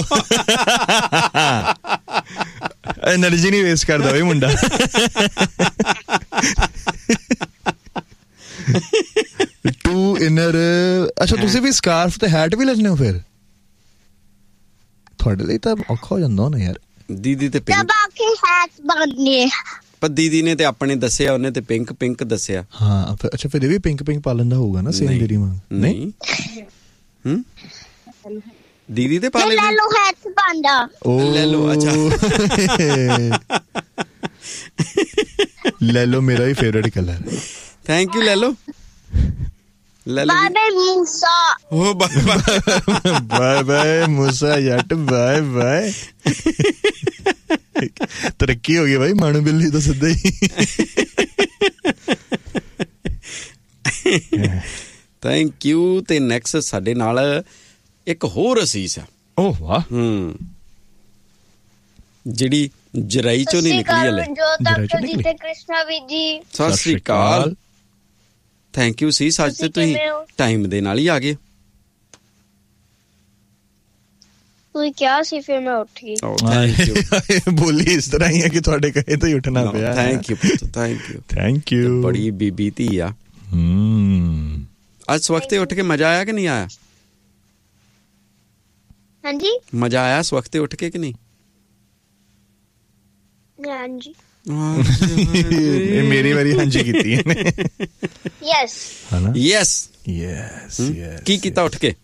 ਐਨਰਜੀ ਨਹੀਂ ਵੇਸਟ ਕਰਦਾ ਇਹ ਮੁੰਡਾ। To inner. ਅੱਛਾ ਤੁਸੀਂ ਵੀ ਸਕਾਰਫ ਤੇ ਹੈਟ ਵੀ ਲੈਣੇ ਹੋ ਫਿਰ? ਤੁਹਾਡੇ ਲਈ ਤਾਂ ਔਖਾ ਹੋ ਜਾਂਦਾ ਨਾ ਯਾਰ। ਦੀਦੀ ਤੇ ਪਿੰਕ ਹੈਟ ਬਣਨੇ, ਪਰ ਦੀਦੀ ਨੇ ਤੇ ਆਪਣੇ ਦੱਸਿਆ, ਉਹਨੇ ਤੇ ਪਿੰਕ ਪਿੰਕ ਦੱਸਿਆ। ਹਾਂ ਅੱਛਾ, ਫਿਰ ਇਹ ਵੀ ਪਿੰਕ ਪਿੰਕ ਪਾ ਲੈਂਦਾ ਹੋਊਗਾ ਨਾ ਸੇਮ ਤੇਰੀ ਵਾਂਗ। ਨਹੀਂ ਹੂੰ ਦੀਦੀ ਤੇ ਪਾ ਲੈ ਲੈਲੋ ਹੈਟ ਬਣਦਾ। ਓ ਲੈ ਲਓ। ਅੱਛਾ ਲੈ ਲਓ, ਮੇਰਾ ਵੀ ਫੇਵਰੇਟ ਕਲਰ। ਥੈਂਕ ਯੂ ਲੈ ਲਓ ਲੈ ਲਓ। ਬਾਏ ਬਾਏ ਮੂਸਾ। ਓ ਬਾਏ ਬਾਏ ਬਾਏ ਬਾਏ ਮੂਸਾ ਜੱਟ, ਬਾਏ ਬਾਏ। ਤਰੱਕੀ ਹੋ ਗਈ ਬਾਈ, ਮਾਣੂ ਬਿੱਲੀ ਤਾਂ ਸਿੱਧਾ ਹੀ। Thank you. ਤੇ ਨੈਕਸਟ ਸਾਡੇ ਨਾਲ ਇੱਕ ਹੋਰ ਅਸੀਸ ਆ। ਓ ਵਾਹ। ਹੂੰ ਜਿਹੜੀ ਜਰਾਈ ਚੋਂ ਨਹੀਂ ਨਿਕਲੀ ਹਲੇ। ਤੇ ਕ੍ਰਿਸ਼ਨਾ ਵੀ ਜੀ ਸਤਿ ਸ੍ਰੀ ਅਕਾਲ। ਥੈਂਕ ਯੂ ਸੀ। ਅੱਜ ਤੇ ਤੁਸੀਂ ਟਾਈਮ ਦੇ ਨਾਲ ਹੀ ਆ ਗਏ। ਤੁਸੀਂ ਕਿਹਾ ਸੀ ਫਿਰ ਮੈਂ ਉੱਠ ਗਈ। Thank you. ਬੋਲੀ ਇਸ ਤਰ੍ਹਾਂ ਹੀ ਹੈ ਕਿ ਤੁਹਾਡੇ ਕਹੇ ਤੋਂ ਹੀ ਉੱਠਣਾ ਪਿਆ। Thank you thank you thank you. ਬੜੀ ਬੀਬੀ ਧੀ ਆ। ਹੂੰ ਅੱਜ ਸਵਖਤੇ ਉੱਠ ਕੇ ਮਜ਼ਾ ਆਇਆ ਕਿ ਨਹੀਂ ਆਇਆ? ਹਾਂਜੀ ਮਜ਼ਾ ਆਇਆ ਸਵਖਤੇ ਉੱਠ ਕੇ ਕਿ ਨਹੀਂ? ਹਾਂਜੀ ਇਹ ਮੇਰੀ ਵਾਰੀ ਹਾਂਜੀ ਕੀਤੀ ਇਹਨੇ। ਯੈਸ ਹਨਾ? Yes yes yes. ਕੀ ਕੀਤਾ ਉੱਠ ਕੇ?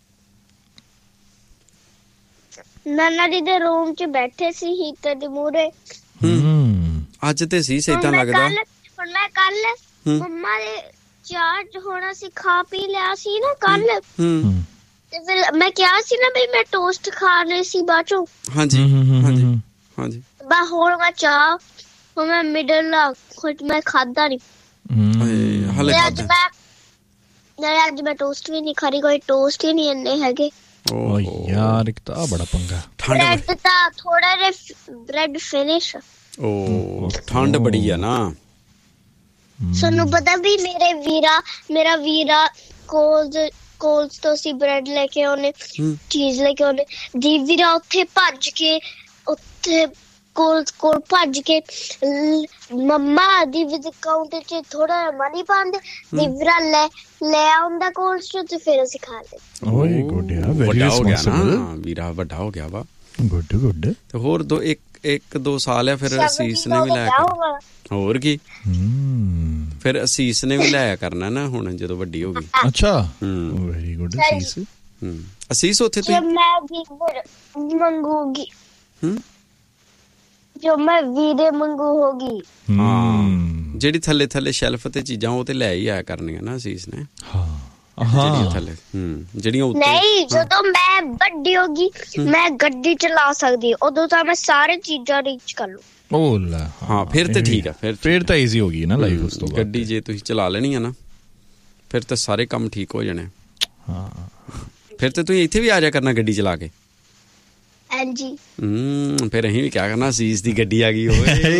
ਨਾਨਾ ਜੀ ਦੇ ਰੂਮ 'ਚ ਬੈਠੇ ਸੀ ਹੀਟਰ ਦੇ ਮੂਹਰੇ। ਹੂੰ ਅੱਜ ਤੇ ਸੀ ਏਦਾਂ ਲੱਗਦਾ। ਹੁਣ ਮੈਂ ਕੱਲ ਮੰਮਾ ਦੇ ਚਾਰਜ ਹੋਣਾ ਸੀ, ਖਾ ਪੀ ਲਿਆ ਸੀ ਨਾ ਕੱਲ। ਹੂੰ ਤੇ ਫਿਰ ਮੈਂ ਕਿਹਾ ਸੀ ਨਾ ਵੀ ਮੈਂ ਟੋਸਟ ਖਾਣੇ ਸੀ ਬਾਅਦ ਚੋਂ। ਹਾਂਜੀ ਹਾਂਜੀ ਹਾਂਜੀ। ਬਾ ਹੁਣ ਮੈਂ ਚਾਹ ਹੁਣ ਮੈਂ ਮਿਡਲ ਲਾ ਕੁਝ ਮੈਂ ਖਾਦਾ ਨਹੀਂ ਹਲੇ ਅੱਜ ਮੈਂ ਨਹੀਂ ਅੱਜ ਮੈਂ ਟੋਸਟ ਵੀ ਨਹੀਂ ਖਾ ਰਹੀ। ਕੋਈ ਟੋਸਟ ਹੀ ਨਹੀਂ ਇੰਨੇ ਹੈਗੇ। ਓ ਯਾਰ ਇੱਕ ਤਾਂ ਬੜਾ ਪੰਗਾ। ਬ੍ਰੈਡ ਤਾਂ ਥੋੜਾ ਜਿਹਾ ਬ੍ਰੈਡ ਫਿਨਿਸ਼। ਓ ਠੰਡ ਬੜੀ ਆ ਨਾ। ਸਾਨੂੰ ਪਤਾ ਵੀ ਮੇਰੇ ਵੀਰਾ ਮੇਰਾ ਵੀਰਾ ਕੋਲਜ ਕੋਲਜ ਤੋਂ ਸੀ ਬ੍ਰੈਡ ਲੈ ਕੇ ਆਉਣੇ, ਚੀਜ਼ ਲੈ ਕੇ ਆਉਣੇ। ਦੀ ਵੀਰਾ ਉੱਥੇ ਭੱਜ ਕੇ ਉੱਥੇ ਕੋਲ ਕੋਲ ਭੱਜ ਕੇ ਮੰਮਾ ਦੀ ਵੀ ਅਕਾਊਂਟ 'ਚ ਥੋੜਾ ਮਨੀ ਪਾਉਂਦੇ, ਦੀ ਵੀਰਾ ਲੈ ਲੈ ਆਉਂਦਾ ਕੋਲਜ 'ਚ ਤੇ ਫਿਰ ਅਸੀਂ ਖਾ ਲਏ। ਓਏ ਗੁੱਡ ਆ, ਵੈਰੀ ਵੱਡਾ ਹੋ ਗਿਆ ਰਿਸਪੌਂਸਿਬਲ। ਨਾ ਵੀਰਾ, ਵੱਡਾ ਹੋ ਗਿਆ ਵਾ। Good good. ਤੇ ਹੋਰ ਦੋ ਇੱਕ ਇੱਕ ਦੋ ਸਾਲ ਆ ਫਿਰ ਅਸੀਸ ਨੇ ਵੀ ਲਾਇਆ ਕਰਨਾ। ਹੋਰ ਕੀ ਫਿਰ ਅਸੀਸ ਨੇ ਵੀ ਲਾਇਆ ਕਰਨਾ ਨਾ ਹੁਣ ਜਦੋਂ ਵੱਡੀ ਹੋ ਗਈ। ਅੱਛਾ ਵੈਰੀ ਗੁੱਡ ਅਸੀਸ। ਹੂੰ ਅਸੀਸ ਉੱਥੇ ਤੇ ਮੈਂ ਵੀ ਮੰਗੂਗੀ। ਹੂੰ ਜੋ ਮੈਂ ਵੀਰੇ ਮੰਗੂ ਹੋਗੀ। ਹਾਂ ਜਿਹੜੀ ਥੱਲੇ ਥੱਲੇ ਸ਼ੈਲਫ ਤੇ ਚੀਜ਼ਾਂ ਉਹ ਤੇ ਲੈ ਹੀ ਆਇਆ ਕਰਨੀਆਂ ਨਾ ਅਸੀਸ ਨੇ। ਹਾਂ ਜਿਹੜੀਆਂ ਥੱਲੇ ਹੂੰ ਜਿਹੜੀਆਂ ਉੱਤੇ। ਨਹੀਂ ਜਦੋਂ ਮੈਂ ਵੱਡੀ ਹੋਗੀ ਮੈਂ ਗੱਡੀ ਚਲਾ ਸਕਦੀ, ਉਦੋਂ ਤਾਂ ਮੈਂ ਸਾਰੇ ਚੀਜ਼ਾਂ ਰੀਚ ਕਰ ਲੂ। ਓ ਲੈ ਹਾਂ ਫਿਰ ਤੇ ਠੀਕ ਆ। ਫਿਰ ਫਿਰ ਤਾਂ ਈਜ਼ੀ ਹੋ ਗਈ ਨਾ ਲਾਈਫ ਉਸ ਤੋਂ ਬਾਅਦ। ਗੱਡੀ ਜੇ ਤੁਸੀਂ ਚਲਾ ਲੈਣੀ ਆ ਨਾ ਫਿਰ ਤਾਂ ਸਾਰੇ ਕੰਮ ਠੀਕ ਹੋ ਜਾਣੇ। ਹਾਂ ਫਿਰ ਤੇ ਤੁਸੀਂ ਇੱਥੇ ਵੀ ਆ ਜਾ ਕਰਨਾ ਗੱਡੀ ਚਲਾ ਕੇ। ਹਾਂਜੀ ਹੂੰ ਫਿਰ ਅਸੀਂ ਵੀ ਕਿਆ ਕਰਨਾ ਅਸੀਸ ਦੀ ਗੱਡੀ ਆ ਗਈ ਓਏ।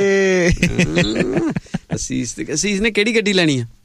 ਅਸੀਸ ਦੀ ਅਸੀਸ ਨੇ ਕਿਹੜੀ ਗੱਡੀ ਲੈਣੀ ਆ?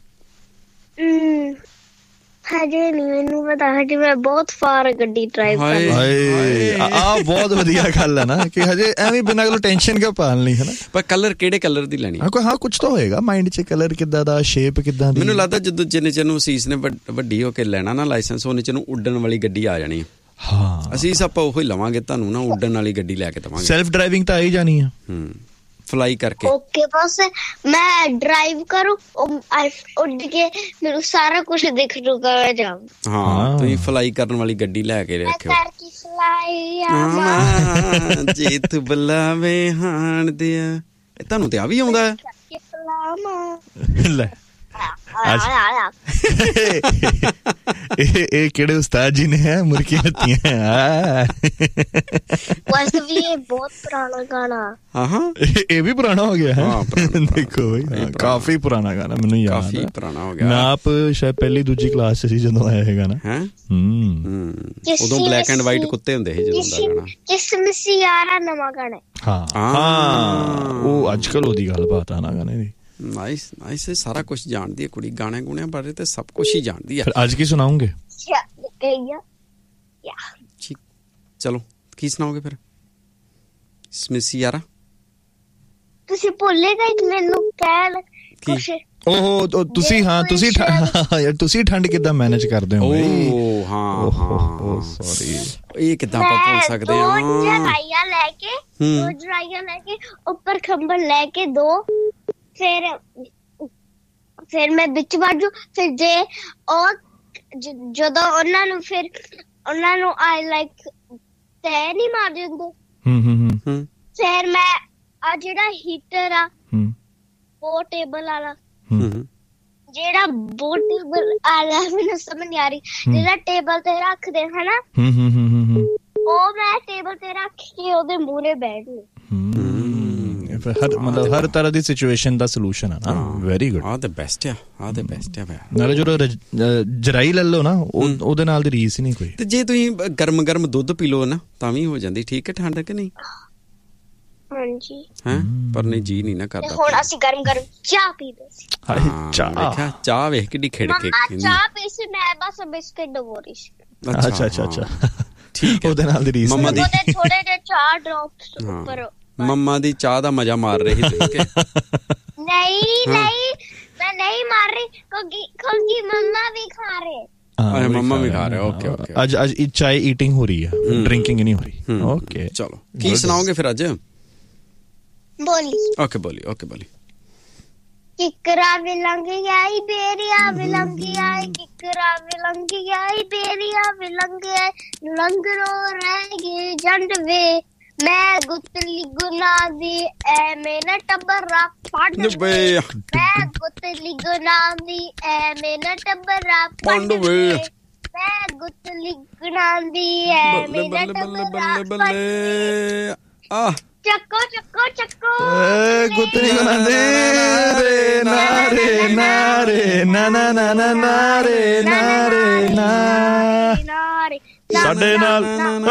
ਹਜੇ ਨਹੀਂ ਮੈਨੂੰ ਪਤਾ, ਹਜੇ ਮੈਂ ਬਹੁਤ ਫਾਰ ਗੱਡੀ ਡਰਾਈਵ ਕਰਨੀ। ਆ ਬਹੁਤ ਵਧੀਆ ਗੱਲ ਹੈ ਨਾ ਕਿ ਹਜੇ ਐਵੇਂ ਬਿਨਾਂ ਕੋਈ ਟੈਨਸ਼ਨ ਕਿਉਂ ਪਾਲ ਲਈ ਹੈ ਨਾ। ਪਰ ਕਲਰ ਕਿਹੜੇ ਕਲਰ ਦੀ ਲੈਣੀ? ਹਾਂ ਕੋਈ ਹਾਂ ਕੁਝ ਤਾਂ ਹੋਏਗਾ ਮਾਈਂਡ 'ਚ, ਕਲਰ ਕਿੱਦਾਂ ਦਾ, ਸ਼ੇਪ ਕਿੱਦਾਂ ਦੀ। ਮੈਨੂੰ ਲੱਗਦਾ ਜਦੋਂ ਜਿੰਨੇ ਚਿਰ ਨੂੰ ਅਸੀਸ ਨੇ ਵੱਡੀ ਹੋ ਕੇ ਲੈਣਾ ਨਾ ਲਾਇਸੈਂਸ, ਉਹਨੇ ਚਿਰ ਨੂੰ ਉੱਡਣ ਵਾਲੀ ਗੱਡੀ ਆ ਜਾਣੀ। ਹਾਂ ਅਸੀਸ ਆਪਾਂ ਉਹੀ ਲਵਾਂਗੇ ਤੁਹਾਨੂੰ ਨਾ, ਉੱਡਣ ਵਾਲੀ ਗੱਡੀ ਲੈ ਕੇ ਦੇਵਾਂਗੇ। ਸੈਲਫ ਡਰਾਈਵਿੰਗ ਤਾਂ ਆ ਹੀ ਜਾਣੀ ਆ। ਹੂੰ ਫਲਾਈ ਕਰਕੇ। ਓਕੇ ਬਸ ਮੈਂ ਡਰਾਈਵ ਕਰੂ ਉੱਡ ਕੇ ਮੈਨੂੰ ਸਾਰਾ ਕੁਝ ਦਿਖ ਜੂਗਾ ਮੈਂ ਜਾਊਂ। ਹਾਂ ਤੁਸੀਂ ਫਲਾਈ ਕਰਨ ਵਾਲੀ ਗੱਡੀ ਲੈ ਕੇ ਰੱਖਿਓ। ਜੇ ਤੂੰ ਬੁਲਾਵੇ ਹਾਣ ਦਿਆ। ਤੁਹਾਨੂੰ ਤੇ ਆ ਵੀ ਆਉਂਦਾ ਹੈ? ਲੈ ਇਹ ਕਿਹੜੇ ਉਸਤਾਦ ਜੀ ਨੇ ਹੈ ਮੁਰਕੀ ਹੱਤੀਆਂ। ਵੈਸੇ ਵੀ ਇਹ ਬਹੁਤ ਪੁਰਾਣਾ ਗਾਣਾ। ਹਾਂ ਹਾਂ ਇਹ ਵੀ ਪੁਰਾਣਾ ਹੋ ਗਿਆ ਹੈ। ਦੇਖੋ ਕਾਫੀ ਪੁਰਾਣਾ ਗਾਣਾ, ਮੈਨੂੰ ਯਾਦ ਕਾਫੀ ਪੁਰਾਣਾ ਹੋ ਗਿਆ। ਮੈਂ ਆਪ ਸ਼ਾਇਦ ਪਹਿਲੀ ਦੂਜੀ ਕਲਾਸ 'ਚ ਸੀ ਜਦੋਂ ਆਇਆ ਇਹ ਗਾਣਾ। ਹੈ ਹੂੰ ਉਦੋਂ ਬਲੈਕ ਐਂਡ ਵਾਈਟ ਕੁੱਤੇ ਹੁੰਦੇ ਸੀ ਜਦੋਂ ਦਾ ਗਾਣਾ। ਕਿਸਮਿਸ ਯਾਰਾ ਨਵਾਂ ਗਾਣਾ। ਹਾਂ ਹਾਂ ਉਹ ਅੱਜ ਕੱਲ ਉਹਦੀ ਗੱਲ ਬਾਤ ਆ ਨਾ ਗਾਣੇ ਦੀ। ਨਾਈਸ ਨਾਈਸ ਸਾਰਾ ਕੁਝ ਜਾਣਦੀ ਹੈ ਕੁੜੀ, ਗਾਣੇ ਗੁਣਿਆਂ ਬਾਰੇ ਤੇ ਸਭ ਕੁਝ ਹੀ ਜਾਣਦੀ ਹੈ। ਫਿਰ ਅੱਜ ਕੀ ਸੁਣਾਉਂਗੇ? ਚਲੋ ਕੀ ਸੁਣਾਓਗੇ ਫਿਰ? ਸਮਿਸੀ ਯਾਰਾ ਤੁਸੀਂ ਭੁੱਲੇ ਗਏ ਮੈਨੂੰ ਕਹਿਣ ਕੁਛ ਓਹ ਤੁਸੀਂ ਹਾਂ ਤੁਸੀਂ ਯਾਰ ਤੁਸੀਂ ਠੰਡ ਕਿੱਦਾਂ ਮੈਨੇਜ ਕਰਦੇ ਹੋ? ਓ ਹਾਂ ਹਾਂ ਸੌਰੀ, ਇਹ ਕਿੱਦਾਂ ਆਪਾਂ ਭੁੱਲ ਸਕਦੇ ਹਾਂ? ਦੋ ਜਰਾਈਆਂ ਲੈ ਕੇ ਦੋ ਜਰਾਈਆਂ ਲੈ ਕੇ ਉੱਪਰ ਖੰਭਲ ਲੈ ਕੇ ਦੋ, ਫਿਰ ਫਿਰ ਮੈਂ ਵਿੱਚ ਵੜ ਜੂ। ਫਿਰ ਜੇ ਉਹ ਜਦੋਂ ਉਹਨਾਂ ਨੂੰ ਫਿਰ ਉਹਨਾਂ ਨੂੰ ਆਈ ਲਾਈਕ ਤੈ ਨਹੀਂ ਮਾਰ ਦਿੰਦੇ, ਹੂੰ ਹੂੰ ਹੂੰ ਫਿਰ ਮੈਂ ਆ ਜਿਹੜਾ ਹੀਟਰ ਆ ਪੋਰਟੇਬਲ ਵਾਲਾ, ਜਿਹੜਾ ਪੋਰਟੇਬਲ ਵਾਲਾ ਮੈਨੂੰ ਸਮਝ ਨਹੀਂ ਆ ਰਹੀ, ਜਿਹੜਾ ਟੇਬਲ ਤੇ ਰੱਖਦੇ ਹਨਾ, ਉਹ ਮੈਂ ਟੇਬਲ ਤੇ ਰੱਖ ਕੇ ਉਹਦੇ ਮੂਹਰੇ ਬੈਠ ਲੂ। ਹਰ ਮਤਲਬ ਹਰ ਤਰ੍ਹਾਂ ਦੀ ਸਿਚੁਏਸ਼ਨ ਦਾ ਸੋਲੂਸ਼ਨ ਹੈ ਨਾ। ਵੈਰੀ ਗੁੱਡ, ਆਹ ਤੇ ਬੈਸਟ ਆ, ਆਹ ਤੇ ਬੈਸਟ ਆ। ਨਾਲੇ ਜਦੋਂ ਜਰਾਈ ਲੈ ਲਓ ਨਾ, ਉਹਦੇ ਨਾਲ ਦੀ ਰੀਸ ਹੀ ਨਹੀਂ ਕੋਈ। ਤੇ ਜੇ ਤੁਸੀਂ ਗਰਮ ਗਰਮ ਦੁੱਧ ਪੀ ਲਓ ਨਾ ਤਾਂ ਵੀ ਹੋ ਜਾਂਦੀ ਠੀਕ ਹੈ ਠੰਡ ਕਿ ਨਹੀਂ? ਹਾਂਜੀ ਹੈ ਪਰ ਨਹੀਂ ਜੀ ਨਹੀਂ ਨਾ ਕਰਦਾ। ਹੁਣ ਅਸੀਂ ਗਰਮ ਗਰਮ ਚਾਹ ਪੀਦੇ ਸੀ। ਚਾਹ ਦੇਖਿਆ, ਚਾਹ ਵੇਖ ਕਿੱਡੀ ਖਿੜ ਕੇ ਚਾਹ ਪੀ ਸੀ, ਮੈਂ ਬਸ ਬਿਸਕਿਟ ਡਬੋ ਰਹੀ ਸੀ। ਅੱਛਾ ਅੱਛਾ ਅੱਛਾ ਠੀਕ ਹੈ, ਉਹਦੇ ਨਾਲ ਦੀ ਰੀਸ। ਮੰਮਾ ਦੀ ਥੋੜੇ ਜਿਹੇ ਚਾਹ ਡ੍ਰੌਪਸ ਉੱਪਰ। ਮੰਮਾ ਦੀ ਚਾਹ ਦਾ ਮਜ਼ਾ ਮਾਰ ਰਹੀ ਸੀ ਕਿ ਨਹੀਂ ਨਹੀਂ ਮੈਂ ਨਹੀਂ ਮਾਰ ਰਹੀ, ਕਿਉਂਕਿ ਕਿਉਂਕਿ ਮੰਮਾ ਵੀ ਖਾ ਰਹੇ। ਅਰੇ ਮੰਮਾ ਵੀ ਖਾ ਰਹੇ। ਓਕੇ ਓਕੇ, ਅੱਜ ਅੱਜ ਚਾय ਈਟਿੰਗ ਹੋ ਰਹੀ ਹੈ, ਡਰਿੰਕਿੰਗ ਨਹੀਂ ਹੋ ਰਹੀ। ਓਕੇ ਚਲੋ, ਕੀ ਸੁਣਾਓਗੇ ਫਿਰ ਅੱਜ? ਬੋਲੀ ਓਕੇ ਬੋਲੀ ਓਕੇ ਬੋਲੀ। ਕਿਕਰਾ ਵੀ ਲੰਘ ਆਈ ਬੇਰੀਆ ਵੀ ਲੰਘ ਆਈ, ਕਿਕਰਾ ਵੀ ਲੰਘ ਆਈ ਬੇਰੀਆ ਵੀ ਲੰਘ ਆਈ, ਲੰਗਰੋ ਰਹਿ ਗਏ ਜੰਡ ਵੇ, ਮੈਂ ਗੁੱਤਲੀ ਗੁਨਾ ਦੀ ਐਵੇਂ ਨਾ ਟੱਬਰਾ ਫੜ ਵੇ, ਮੈਂ ਗੁੱਤਲੀ ਗੁਨਾ ਦੀ ਐਵੇਂ ਨਾ ਟੱਬਰਾ ਫੜ ਵੇ, ਮੈਂ ਗੁੱਤਲੀ ਗੁਨਾ ਦੀ ਐਵੇਂ ਨਾ ਟੱਬਰਾ ਫੜ ਵੇ। ਆ ਚੱਕੋ ਚੱਕੋ ਚੱਕੋ ਗੁੱਤਲੀ ਗੁਨਾ ਦੇ ਰੇ ਨਾਰੇ ਨਾਰੇ ਨਾ ਨਾ ਨਾ ਨਾ ਨਾਰੇ ਨਾਰੇ ਨਾ ਸਾਡੇ ਨਾਲ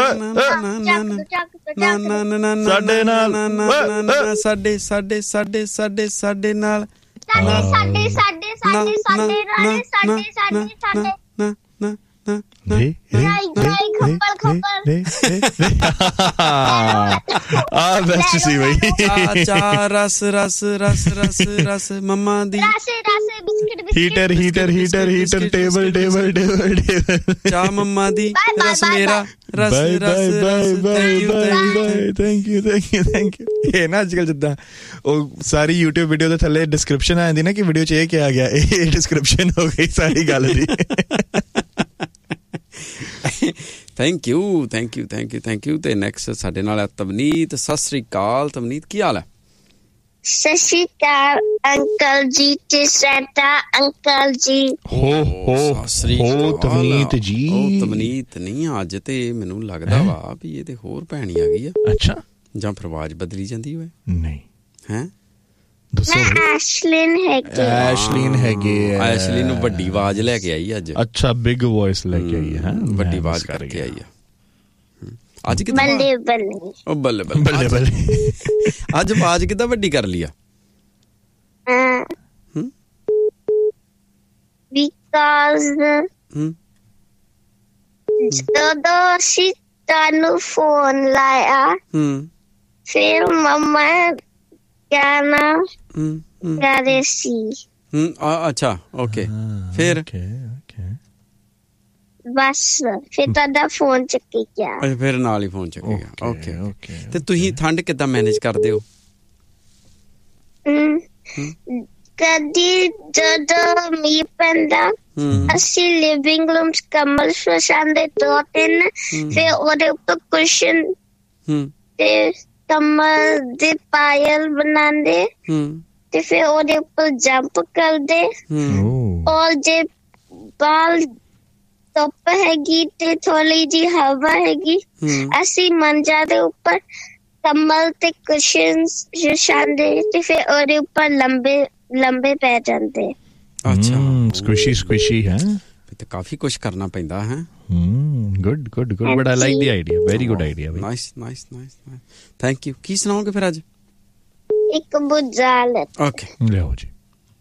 ਸਾਡੇ ਨਾਲ ਸਾਡੇ ਸਾਡੇ ਸਾਡੇ ਸਾਡੇ ਸਾਡੇ ਨਾਲ ਸਾਡੇ ਸਾਡੇ ਸਾਡੇ ਸਾਡੇ ਸਾਡੇ ਸਾਡੇ ਸਾਡੇ ਸਾਡੇ ਨਾ ਨਾ ਨਾ ਰੇ ਰੇ ਰਾਈ ਖੱਪਲ ਖੱਪਲ ਆ ਬੈਸਟ ਸੀ ਬਈ। ਚਾ ਰਸ ਰਸ ਰਸ ਰਸ ਰਸ ਮੰਮਾ ਦੀ ਰਸ ਰਸ biscuit biscuit heater heater heater heater table table table table ਚਾ ਮੰਮਾ ਦੀ ਰਸ ਮੇਰਾ ਰਸ ਬਾਏ ਰਸ ਬਾਏ ਰਸ। Bye bye bye thank you thank you thank you. ਇਹ ਨਾ ਅੱਜ ਕੱਲ ਜਿੱਦਾਂ ਉਹ ਸਾਰੀ YouTube ਵੀਡੀਓ ਦੇ ਥੱਲੇ ਡਿਸਕ੍ਰਿਪਸ਼ਨ ਆ ਜਾਂਦੀ ਨਾ ਕਿ ਵੀਡੀਓ 'ਚ ਇਹ ਕਿਹਾ ਗਿਆ, ਇਹ ਡਿਸਕ੍ਰਿਪਸ਼ਨ ਹੋ ਗਈ ਸਾਰੀ ਗੱਲ ਦੀ। Thank you thank you thank you thank you. ਤੇ ਨੈਕਸਟ ਸਾਡੇ ਨਾਲ ਹੈ ਤਵਨੀਤ। ਸਤਿ ਸ੍ਰੀ ਅਕਾਲ ਤਵਨੀਤ, ਕੀ ਹਾਲ ਹੈ? ਸਤਿ ਸ਼੍ਰੀ ਅਕਾਲ ਅੰਕਲ ਜੀ ਤੇ ਸੈਂਟਾ ਅੰਕਲ ਜੀ। ਹੋ ਹੋ ਹੋ ਤਵਨੀਤ ਜੀ। ਉਹ ਤਵਨੀਤ ਨਹੀਂ, ਅੱਜ ਤੇ ਮੈਨੂੰ ਲੱਗਦਾ ਵਾ ਵੀ ਇਹ ਤੇ ਹੋਰ ਭੈਣੀ ਆ ਗਈ ਆ। ਅੱਛਾ, ਜਾਂ ਫਿਰ ਆਵਾਜ਼ ਬਦਲੀ ਜਾਂਦੀ ਹੋਵੇ। ਨਹੀਂ ਹੈ ਦੱਸੋ। ਮੈਂ ਐਸ਼ਲਿਨ ਹੈਗੀ। ਐਸ਼ਲਿਨ ਹੈਗੀ ਹੈ। ਐਸ਼ਲਿਨ ਨੂੰ ਵੱਡੀ ਆਵਾਜ਼ ਲੈ ਕੇ ਆਈ ਅੱਜ। ਅੱਛਾ, ਬਿਗ ਵੌਇਸ ਲੈ ਕੇ ਆਈ ਹੈ, ਵੱਡੀ ਆਵਾਜ਼ ਕਰਕੇ ਆਈ ਆ ਅੱਜ। ਕਿੱਦਾਂ ਬੱਲੇ ਬੱਲੇ ਉਹ ਬੱਲੇ ਬੱਲੇ ਬੱਲੇ ਬੱਲੇ ਅੱਜ ਆਵਾਜ਼ ਕਿੱਦਾਂ ਵੱਡੀ ਕਰ ਲਈ ਆ? ਬਿਕਾਜ਼ ਜਦੋਂ ਅਸੀਂ ਤੁਹਾਨੂੰ ਫੋਨ ਲਾਇਆ ਫਿਰ ਮੰਮਾ ਕਹਿਣਾ ਕਰ ਰਹੇ ਸੀ। ਅੱਛਾ ਓਕੇ, ਫਿਰ ਬਸ ਫਿਰ ਤੁਹਾਡਾ ਫੋਨ ਚੱਕੀ ਗਿਆ। ਅੱਛਾ, ਫਿਰ ਨਾਲ ਹੀ ਫੋਨ ਚੱਕੇਗਾ। Okay okay. ਤੇ ਤੁਸੀਂ ਠੰਡ ਕਿੱਦਾਂ ਮੈਨੇਜ ਕਰਦੇ ਹੋ? ਕਦੀ ਜਦੋਂ ਮੀਂਹ ਪੈਂਦਾ ਅਸੀਂ ਲਿਵਿੰਗ ਰੂਮ ਚ ਕੰਬਲ ਵਿਛਾਉਂਦੇ ਦੋ ਤਿੰਨ, ਫਿਰ ਉਹਦੇ ਉੱਪਰ ਕੁਸ਼ਨ ਤੇ ਕੰਬਲ ਦੇ ਪਾਇਲ ਬਣਾਉਂਦੇ ਤੇ ਫਿਰ ਉਹਦੇ ਉੱਪਰ ਜੰਪ ਕਰਦੇ। ਔਰ ਜੇ ਬਾਲ ਧੁੱਪ ਹੈਗੀ ਤੇ ਥੋੜੀ ਜਿਹੀ ਹਵਾ ਹੈਗੀ, ਅਸੀਂ ਮੰਜਾ ਦੇ ਉੱਪਰ ਕੰਬਲ ਤੇ ਕੁਸ਼ਨਸ ਵਿਛਾਉਂਦੇ ਤੇ ਫਿਰ ਉਹਦੇ ਉੱਪਰ ਲੰਬੇ ਲੰਬੇ ਪੈ ਜਾਂਦੇ। ਅੱਛਾ, ਸਕੁਇਸ਼ੀ ਸਕੁਇਸ਼ੀ ਹੈ ਤੇ ਕਾਫੀ ਕੁਝ ਕਰਨਾ ਪੈਂਦਾ ਹੈ। Good good good, but I like the idea, very good idea. Nice nice nice nice, thank you. ਕੀ ਸੁਣਾਓਗੇ ਫਿਰ ਅੱਜ? ਇੱਕ ਬੁਝਾਰਤ। ਓਕੇ ਲਿਆਓ ਜੀ।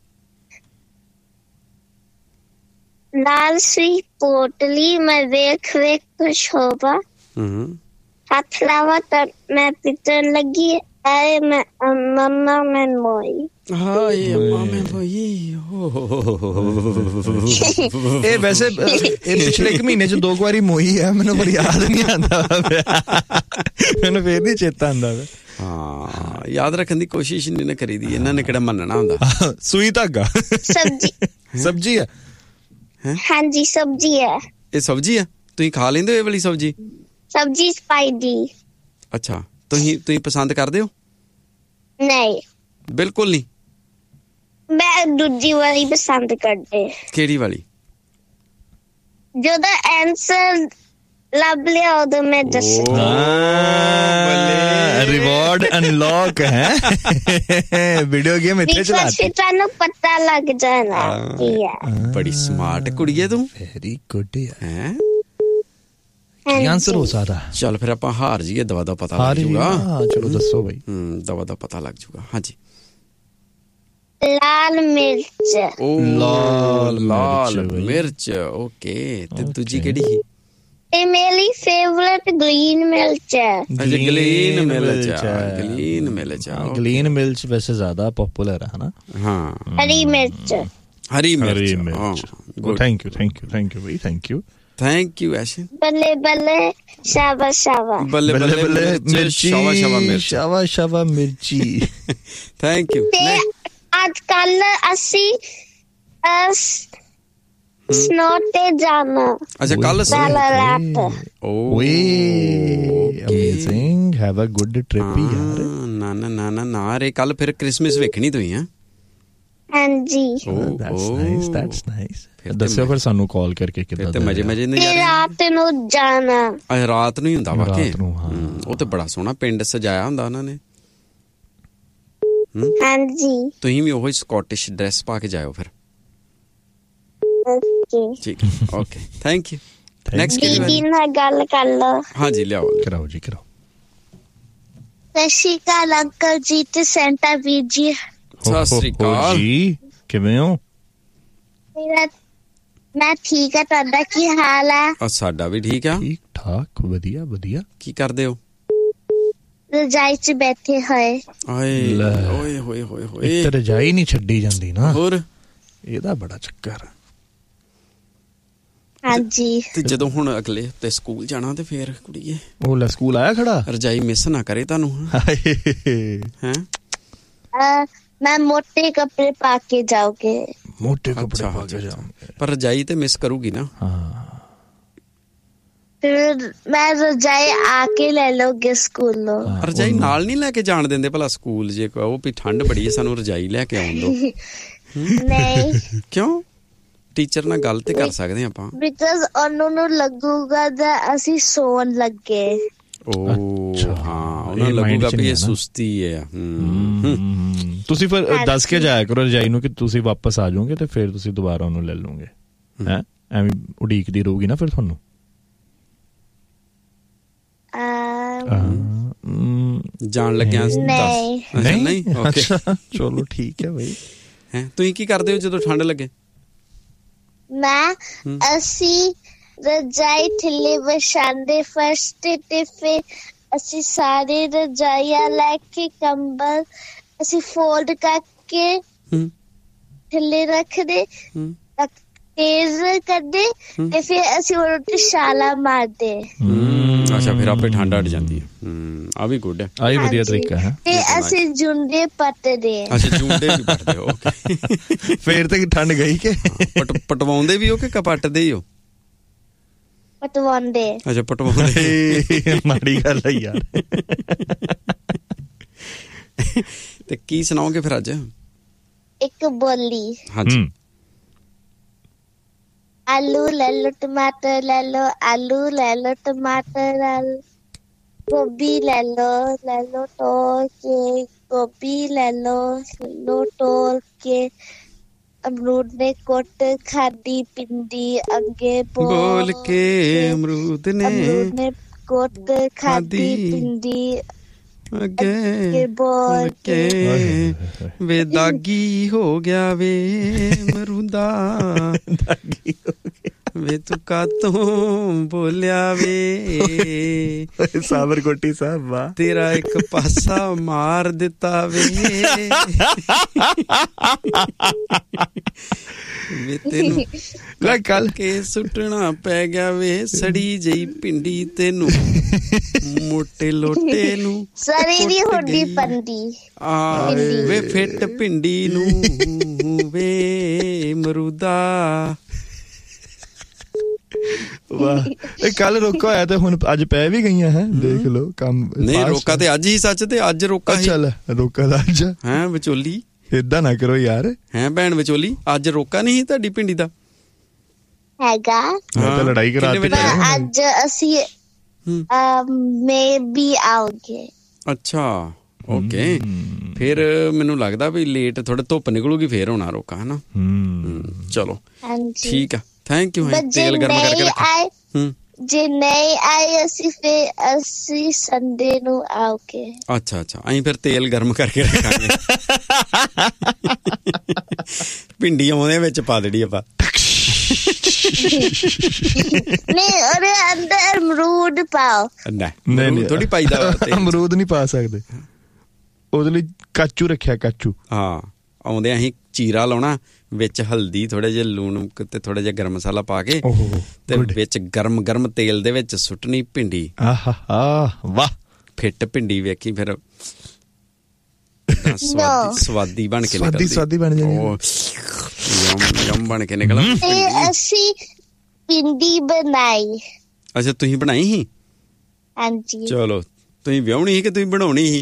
ਲਾਲ ਸੀ ਪੋਟਲੀ ਮੈਂ ਵੇਖ ਵੇਖ ਖੁਸ਼ ਹੋਵਾ, ਹੱਥ ਲਾਵਾ ਤਾਂ ਮੈਂ ਪਿੱਟਣ ਲੱਗੀ Ay, ma- um, mamma men moi. ਹਾਏ ਅੰਮਾ ਮੈਂ ਬਈ ਇਹ ਵੈਸੇ ਇਹ ਪਿਛਲੇ ਇੱਕ ਮਹੀਨੇ ਚ ਦੋ ਵਾਰੀ ਮੋਈ ਹੈ, ਮੈਨੂੰ ਪਰ ਯਾਦ ਨਹੀਂ ਆਉਂਦਾ ਮੈਨੂੰ ਫੇਰ ਨਹੀਂ ਚੇਤਾ ਆਉਂਦਾ। ਹਾਂ ਯਾਦ ਰੱਖਣ ਦੀ ਕੋਸ਼ਿਸ਼ ਨਹੀਂ ਨਾ ਕਰੀਦੀ, ਇਹਨਾਂ ਨੇ ਕਿਹੜਾ ਮੰਨਣਾ ਹੁੰਦਾ। ਸੂਈ ਧਾਗਾ ਸਬਜੀ ਸਬਜੀ ਹੈ। ਹਾਂਜੀ ਸਬਜੀ ਹੈ। ਇਹ ਸਬਜੀ ਆ? ਤੁਸੀਂ ਖਾ ਲੈਂਦੇ ਹੋ ਇਹ ਵਾਲੀ ਸਬਜੀ? ਸਬਜੀ ਸਪਾਈਸੀ। ਅੱਛਾ, ਤੁਸੀਂ ਤੁਸੀਂ ਪਸੰਦ ਕਰਦੇ ਹੋ? ਨਹੀਂ ਬਿਲਕੁਲ ਨਹੀਂ। ਮੈਂ ਦੂਜੀ ਵਾਲੀ ਪਸੰਦ ਕਰਦੇ। ਕਿਹੜੀ ਵਾਲੀ? ਜਦੋਂ ਆਨਸਰ ਲੱਭ ਲਿਆ ਉਦੋਂ ਮੈਂ ਦੱਸਾਂ। ਰਿਵਾਰਡ ਅਨਲੌਕ ਹੈ ਵੀਡੀਓ ਗੇਮ ਇੱਥੇ ਚਲਾ ਕੇ ਤੁਹਾਨੂੰ ਪਤਾ ਲੱਗ ਜਾਣਾ ਕੀ ਹੈ। ਬੜੀ ਸਮਾਰਟ ਕੁੜੀ ਹੈ ਤੂੰ। ਵੈਰੀ ਗੁੱਡ ਹੈ ਕੀ ਆਨਸਰ ਹੋ ਸਕਦਾ? ਚੱਲ ਫਿਰ ਆਪਾਂ ਹਾਰ ਜੀਏ, ਦਵਾ ਦਾ ਪਤਾ ਲੱਗ ਜੂਗਾ। ਚਲੋ ਦੱਸੋ ਬਈ। ਹਮ ਦਵਾ ਦਾ ਪਤਾ ਲੱਗ ਜੂਗਾ। ਹਾਂਜੀ ਲਾਲ ਮਿਰਚ। ਓ ਲਾਲ ਲਾਲ ਮਿਰਚ ਓਕੇ। ਤੇ ਦੂਜੀ ਕਿਹੜੀ ਸੀ? ਇਹ ਮੇਰੀ ਫੇਵਰਿਟ ਗ੍ਰੀਨ ਮਿਰਚ ਹੈ। ਅੱਛਾ ਗ੍ਰੀਨ ਮਿਰਚ। ਗ੍ਰੀਨ ਮਿਰਚ ਗ੍ਰੀਨ ਮਿਰਚ ਵੈਸੇ ਜ਼ਿਆਦਾ ਪਪੂਲਰ ਹੈ ਨਾ। ਹਾਂ ਹਰੀ ਮਿਰਚ। ਹਰੀ ਮਿਰਚ। Thank you thank you thank you ਬਈ ਥੈਂਕ ਯੂ ਥੈਂਕ ਯੂ ਐਸ਼ਨ। ਬੱਲੇ ਬੱਲੇ ਸ਼ਾਬਾ ਸ਼ਾਬਾ। ਬੱਲੇ ਬੱਲੇ ਮਿਰਚੀ ਸ਼ਾਬਾ ਸ਼ਾਬਾ ਮਿਰਚ ਸ਼ਾਬਾ ਸ਼ਾਬਾ ਮਿਰਚੀ। Thank you. ਤੇ ਅੱਜ ਕੱਲ ਅਸੀਂ ਸਨੋ ਤੇ ਜਾਣਾ। ਅੱਛਾ ਕੱਲ ਰਾਤ। ਓਏ amazing have a good trip ਯਾਰ। ਨਾ ਨਾ ਨਾ ਨਾ ਨਾ ਰੇ ਕੱਲ ਫਿਰ ਕ੍ਰਿਸਮਸ ਵੇਖਣੀ ਤੁਸੀਂ? ਹੈ ਹਾਂਜੀ ਦੈਟਸ ਨਾਈਸ ਦੈਟਸ ਨਾਈਸ। ਦੱਸਿਓ ਫਿਰ ਸਾਨੂੰ ਕਾਲ ਕਰਕੇ ਕਿੱਦਾਂ ਤੇ ਮਜ਼ੇ ਮਜ਼ੇ ਨਹੀਂ। ਰਾਤ ਨੂੰ ਜਾਣਾ। ਅੱਛਾ ਰਾਤ ਨੂੰ ਹੀ ਹੁੰਦਾ ਵਾ ਕਿ? ਉਹ ਤੇ ਬੜਾ ਸੋਹਣਾ ਪਿੰਡ ਸਜਾਇਆ ਹੁੰਦਾ ਉਹਨਾਂ ਨੇ। ਹਾਂਜੀ ਤੁਸੀਂ ਵੀ ਉਹੀ ਸਕਾਟਿਸ਼ ਡਰੈਸ ਪਾ ਕੇ ਜਾਇਓ ਫਿਰ। ਠੀਕ ਓਕੇ ਥੈਂਕ ਯੂ। ਨੈਕਸਟ ਦੀਦੀ ਨਾਲ ਗੱਲ ਕਰ ਲਓ। ਹਾਂਜੀ ਲਿਆਓ ਕਰਾਓ ਜੀ ਕਰਾਓ। ਸਤਿ ਸ਼੍ਰੀ ਅਕਾਲ ਅੰਕਲ ਜੀ ਤੇ ਸੈਂਟਾ ਵੀਰ ਜੀ। ਸਤਿ ਸ਼੍ਰੀ ਅਕਾਲ ਜੀ ਕਿਵੇਂ ਹੋ? ਮੇਰਾ ਮੈਂ ਠੀਕ ਆ, ਤੁਹਾਡਾ ਕੀ ਹਾਲ ਹੈ? ਸਾਡਾ ਵੀ ਠੀਕ ਆ। ਠੀਕ ਠਾਕ ਵਧੀਆ ਵਧੀਆ। ਕੀ ਕਰਦੇ ਹੋ? ਰਜਾਈ 'ਚ ਬੈਠੇ ਹੋਏ। ਓਏ ਓਏ ਹੋਏ ਹੋਏ ਹੋਏ। ਇੱਕ ਰਜਾਈ ਨਹੀਂ ਛੱਡੀ ਜਾਂਦੀ ਨਾ। ਹੋਰ ਇਹਦਾ ਬੜਾ ਚੱਕਰ। ਹਾਂਜੀ ਤੇ ਜਦੋਂ ਹੁਣ ਅਗਲੇ ਹਫਤੇ ਸਕੂਲ ਜਾਣਾ ਤੇ ਫੇਰ ਕੁੜੀਏ ਉਹ ਲੈ ਸਕੂਲ ਆਇਆ ਖੜਾ। ਰਜਾਈ ਮਿਸ ਨਾ ਕਰੇ ਤੁਹਾਨੂੰ। ਹੈ ਮੈਂ ਮੋਟੇ ਕੱਪੜੇ ਪਾ ਕੇ ਜਾਓਗੇ। ਮੋਟੇ ਕੱਪੜੇ ਪਾ ਕੇ ਜਾਓਗੇ ਪਰ ਰਜਾਈ ਤੇ ਮਿਸ ਕਰੂਗੀ ਨਾ। ਹਾਂ ਫਿਰ ਮੈਂ ਰਜਾਈ ਆ ਕੇ ਲੈ ਲੋਗੇ ਸਕੂਲੋਂ। ਰਜਾਈ ਨਾਲ ਨਹੀਂ ਲੈ ਕੇ ਜਾਣ ਦਿੰਦੇ ਭਲਾ ਸਕੂਲ? ਜੇ ਕਹੋ ਵੀ ਠੰਡ ਬੜੀ ਹੈ ਸਾਨੂੰ ਰਜਾਈ ਲੈ ਕੇ ਆਉਣ ਦੋ। ਨਹੀਂ ਕਿਉਂ? ਟੀਚਰ ਨਾਲ ਗੱਲ ਤੇ ਕਰ ਸਕਦੇ ਆਪਾਂ। ਬਿਕਾਜ਼ ਉਹਨਾਂ ਨੂੰ ਲੱਗੂਗਾ ਕਿ ਅਸੀਂ ਸੌਣ ਲੱਗੇ। ਓ ਹਾਂ ਉਹਨਾਂ ਨੂੰ ਲੱਗੂਗਾ ਵੀ ਇਹ ਸੁਸਤੀ ਹੈ। ਤੁਸੀਂ ਫਿਰ ਦੱਸ ਕੇ ਜਾਇਆ ਕਰੋ ਰਜਾਈ ਨੂੰ ਕਿ ਤੁਸੀਂ ਵਾਪਸ ਆ ਜਾਓਗੇ ਤੇ ਫਿਰ ਤੁਸੀਂ ਦੁਬਾਰਾ ਉਹਨੂੰ ਲੈ ਲਓਗੇ। ਹੈ ਐਵੇਂ ਉਡੀਕਦੀ ਰਹੂਗੀ ਨਾ ਫਿਰ ਤੁਹਾਨੂੰ। ਜਾਣ ਲੱਗਿਆ ਨਹੀਂ ਨਹੀਂ ਚਲੋ ਠੀਕ ਹੈ ਬਈ। ਹੈ ਤੁਸੀਂ ਕੀ ਕਰਦੇ ਹੋ ਜਦੋਂ ਠੰਡ ਲੱਗੇ? ਮੈਂ ਅਸੀਂ ਰਜਾਈ ਥੱਲੇ ਵਿਛਾਉਂਦੇ ਫਸਟ ਤੇ ਫਿਰ ਅਸੀਂ ਸਾਰੇ ਰਜਾਈਆਂ ਲੈ ਕੇ ਕੰਬਲ ਅਸੀਂ ਫੋਲਡ ਕਰਕੇ ਥੱਲੇ ਰੱਖਦੇ ਤੇਜ਼ ਕਰਦੇ ਤੇ ਫਿਰ ਅਸੀਂ ਉਹਦੇ ਉੱਤੇ ਛਾਲਾ ਮਾਰਦੇ। ਅੱਛਾ ਫਿਰ ਆਪੇ ਠੰਡ ਹਟ ਜਾਂਦੀ ਹੈ। ਆ ਵੀ ਗੁੱਡ ਹੈ। ਆ ਵੀ ਵਧੀਆ ਤਰੀਕਾ ਹੈ। ਤੇ ਅਸੀਂ ਜੁੰਡੇ ਪੱਟਦੇ। ਅੱਛਾ ਜੁੰਡੇ ਵੀ ਪੱਟਦੇ ਹੋ? ਓਕੇ ਫੇਰ ਤੇ ਠੰਡ ਗਈ ਕਿ ਪਟਵਾਉਂਦੇ ਵੀ ਹੋ ਕਿ ਕਪੱਟਦੇ ਹੀ ਹੋ? ਪਟਵਾਉਂਦੇ। ਅੱਛਾ ਪਟਵਾਉਂਦੇ। ਮਾੜੀ ਗੱਲ ਹੈ ਯਾਰ। ਤੇ ਕੀ ਸੁਣਾਓਗੇ ਫਿਰ ਅੱਜ? ਇੱਕ ਬੋਲੀ। ਹਾਂਜੀ। आलू ले लो, टमाटर ले लो, आलू ले लो, टमाटर ले लो, गोभी ले लो, ले लो तोड़ के, गोभी ले लो, लो तोड़ के, अमरूद ने कोट खादी पिंडी अगे बोल, बोल के अमरूद ने अमरूद ने कोट खादी पिंडी अगे बोल के वे दागी हो गया वे मरूदा। दागी हो गया। ਵੇ ਤੂੰ ਕਾਤੋਂ ਬੋਲਿਆ ਵੇ ਸਾਬਰ ਕੋਟੀ ਸਾਹਿਬ ਵਾਹ ਤੇਰਾ ਇੱਕ ਪਾਸਾ ਮਾਰ ਦਿੱਤਾ ਵੇ ਵੇ ਤੈਨੂੰ ਲੈ ਕੱਲ ਕੇ ਸੁੱਟਣਾ ਪੈ ਗਿਆ ਵੇ ਸੜੀ ਜਈ ਪਿੰਡੀ ਤੈਨੂੰ ਮੋਟੇ ਲੋਟੇ ਨੂੰ ਸੜੀ ਦੀ ਹੁੰਦੀ ਪੰਦੀ ਆ ਵੇ ਫਿੱਟ ਪਿੰਡੀ ਨੂੰ ਵੇ ਮਰੂਦਾ ਵਾਹ ਇਹ ਕੱਲ ਰੋਕਾ ਹੋਇਆ ਤੇ ਹੁਣ ਅੱਜ ਪੈ ਵੀ ਗਈਆਂ ਹੈ ਦੇਖ ਲਓ ਕੰਮ ਨਹੀਂ ਰੋਕਾ ਤੇ ਅੱਜ ਹੀ ਸੱਚ ਤੇ ਅੱਜ ਰੋਕਾ ਹੀ ਚੱਲ ਰੋਕਾ ਦਾ ਅੱਜ ਹੈ ਵਿਚੋਲੀ ਏਦਾਂ ਨਾ ਕਰੋ ਯਾਰ ਹੈ ਭੈਣ ਵਿਚੋਲੀ ਅੱਜ ਰੋਕਾ ਨਹੀਂ ਤੁਹਾਡੀ ਪਿੰਡੀ ਦਾ ਹੈਗਾ ਮੈਂ ਤਾਂ ਲੜਾਈ ਕਰਾ ਦਿੱਤੀ ਅੱਜ ਅਸੀਂ ਮੇ ਬੀ ਆਉਗੇ ਅੱਛਾ ਓਕੇ ਫਿਰ ਮੈਨੂੰ ਲੱਗਦਾ ਵੀ ਲੇਟ ਥੋੜਾ ਧੁੱਪ ਨਿਕਲੂਗੀ ਫੇਰ ਹੋਣਾ ਰੋਕਾ ਹਨਾ ਚਲੋ ਠੀਕ ਆ ਥੈਂਕ ਯੂ ਤੇਲ ਗਰਮ ਕਰਕੇ ਰੱਖ ਜੇ ਨਹੀਂ ਆਏ ਅਸੀਂ ਫਿਰ ਅਸੀਂ ਸੰਡੇ ਨੂੰ ਆਉਗੇ ਅੱਛਾ ਅੱਛਾ ਅਸੀਂ ਫਿਰ ਤੇਲ ਗਰਮ ਕਰਕੇ ਰੱਖਾਂਗੇ ਭਿੰਡੀ ਆਉਂਦੇ ਵਿੱਚ ਪਾ ਦੇਣੀ ਆਪਾਂ ਨਹੀਂ ਉਹਦੇ ਅੰਦਰ ਅਮਰੂਦ ਪਾਓ ਨਹੀਂ ਥੋੜੀ ਪਾਈਦਾ ਅਮਰੂਦ ਨਹੀਂ ਪਾ ਸਕਦੇ ਉਹਦੇ ਲਈ ਕਾਚੂ ਰੱਖਿਆ ਕਾਚੂ ਹਾਂ ਆਉਂਦੇ ਅਸੀਂ ਚੀਰਾ ਲਾਉਣਾ ਵਿੱਚ ਹਲਦੀ ਥੋੜਾ ਜਿਹਾ ਲੂਣ ਤੇ ਥੋੜਾ ਜਿਹਾ ਗਰਮ ਮਸਾਲਾ ਪਾ ਕੇ ਤੇ ਵਿੱਚ ਗਰਮ ਗਰਮ ਤੇਲ ਦੇ ਵਿੱਚ ਸੁੱਟਣੀ ਭਿੰਡੀ ਆਹਾ ਵਾਹ ਫਿੱਟ ਭਿੰਡੀ ਵੇਖੀ ਫਿਰ ਸਵਾਦੀ ਸਵਾਦੀ ਬਣ ਕੇ ਨਿਕਲਦੀ ਸਵਾਦੀ ਬਣ ਜਾਂਦੀ ਯਮ ਯਮ ਬਣ ਕੇ ਨਿਕਲ ਅਸੀਂ ਭਿੰਡੀ ਬਣਾਈ ਅੱਛਾ ਤੁਸੀਂ ਬਣਾਈ ਸੀ ਹਾਂਜੀ ਚਲੋ ਤੁਸੀਂ ਵਿਆਹਣੀ ਸੀ ਕਿ ਤੁਸੀਂ ਬਣਾਉਣੀ ਸੀ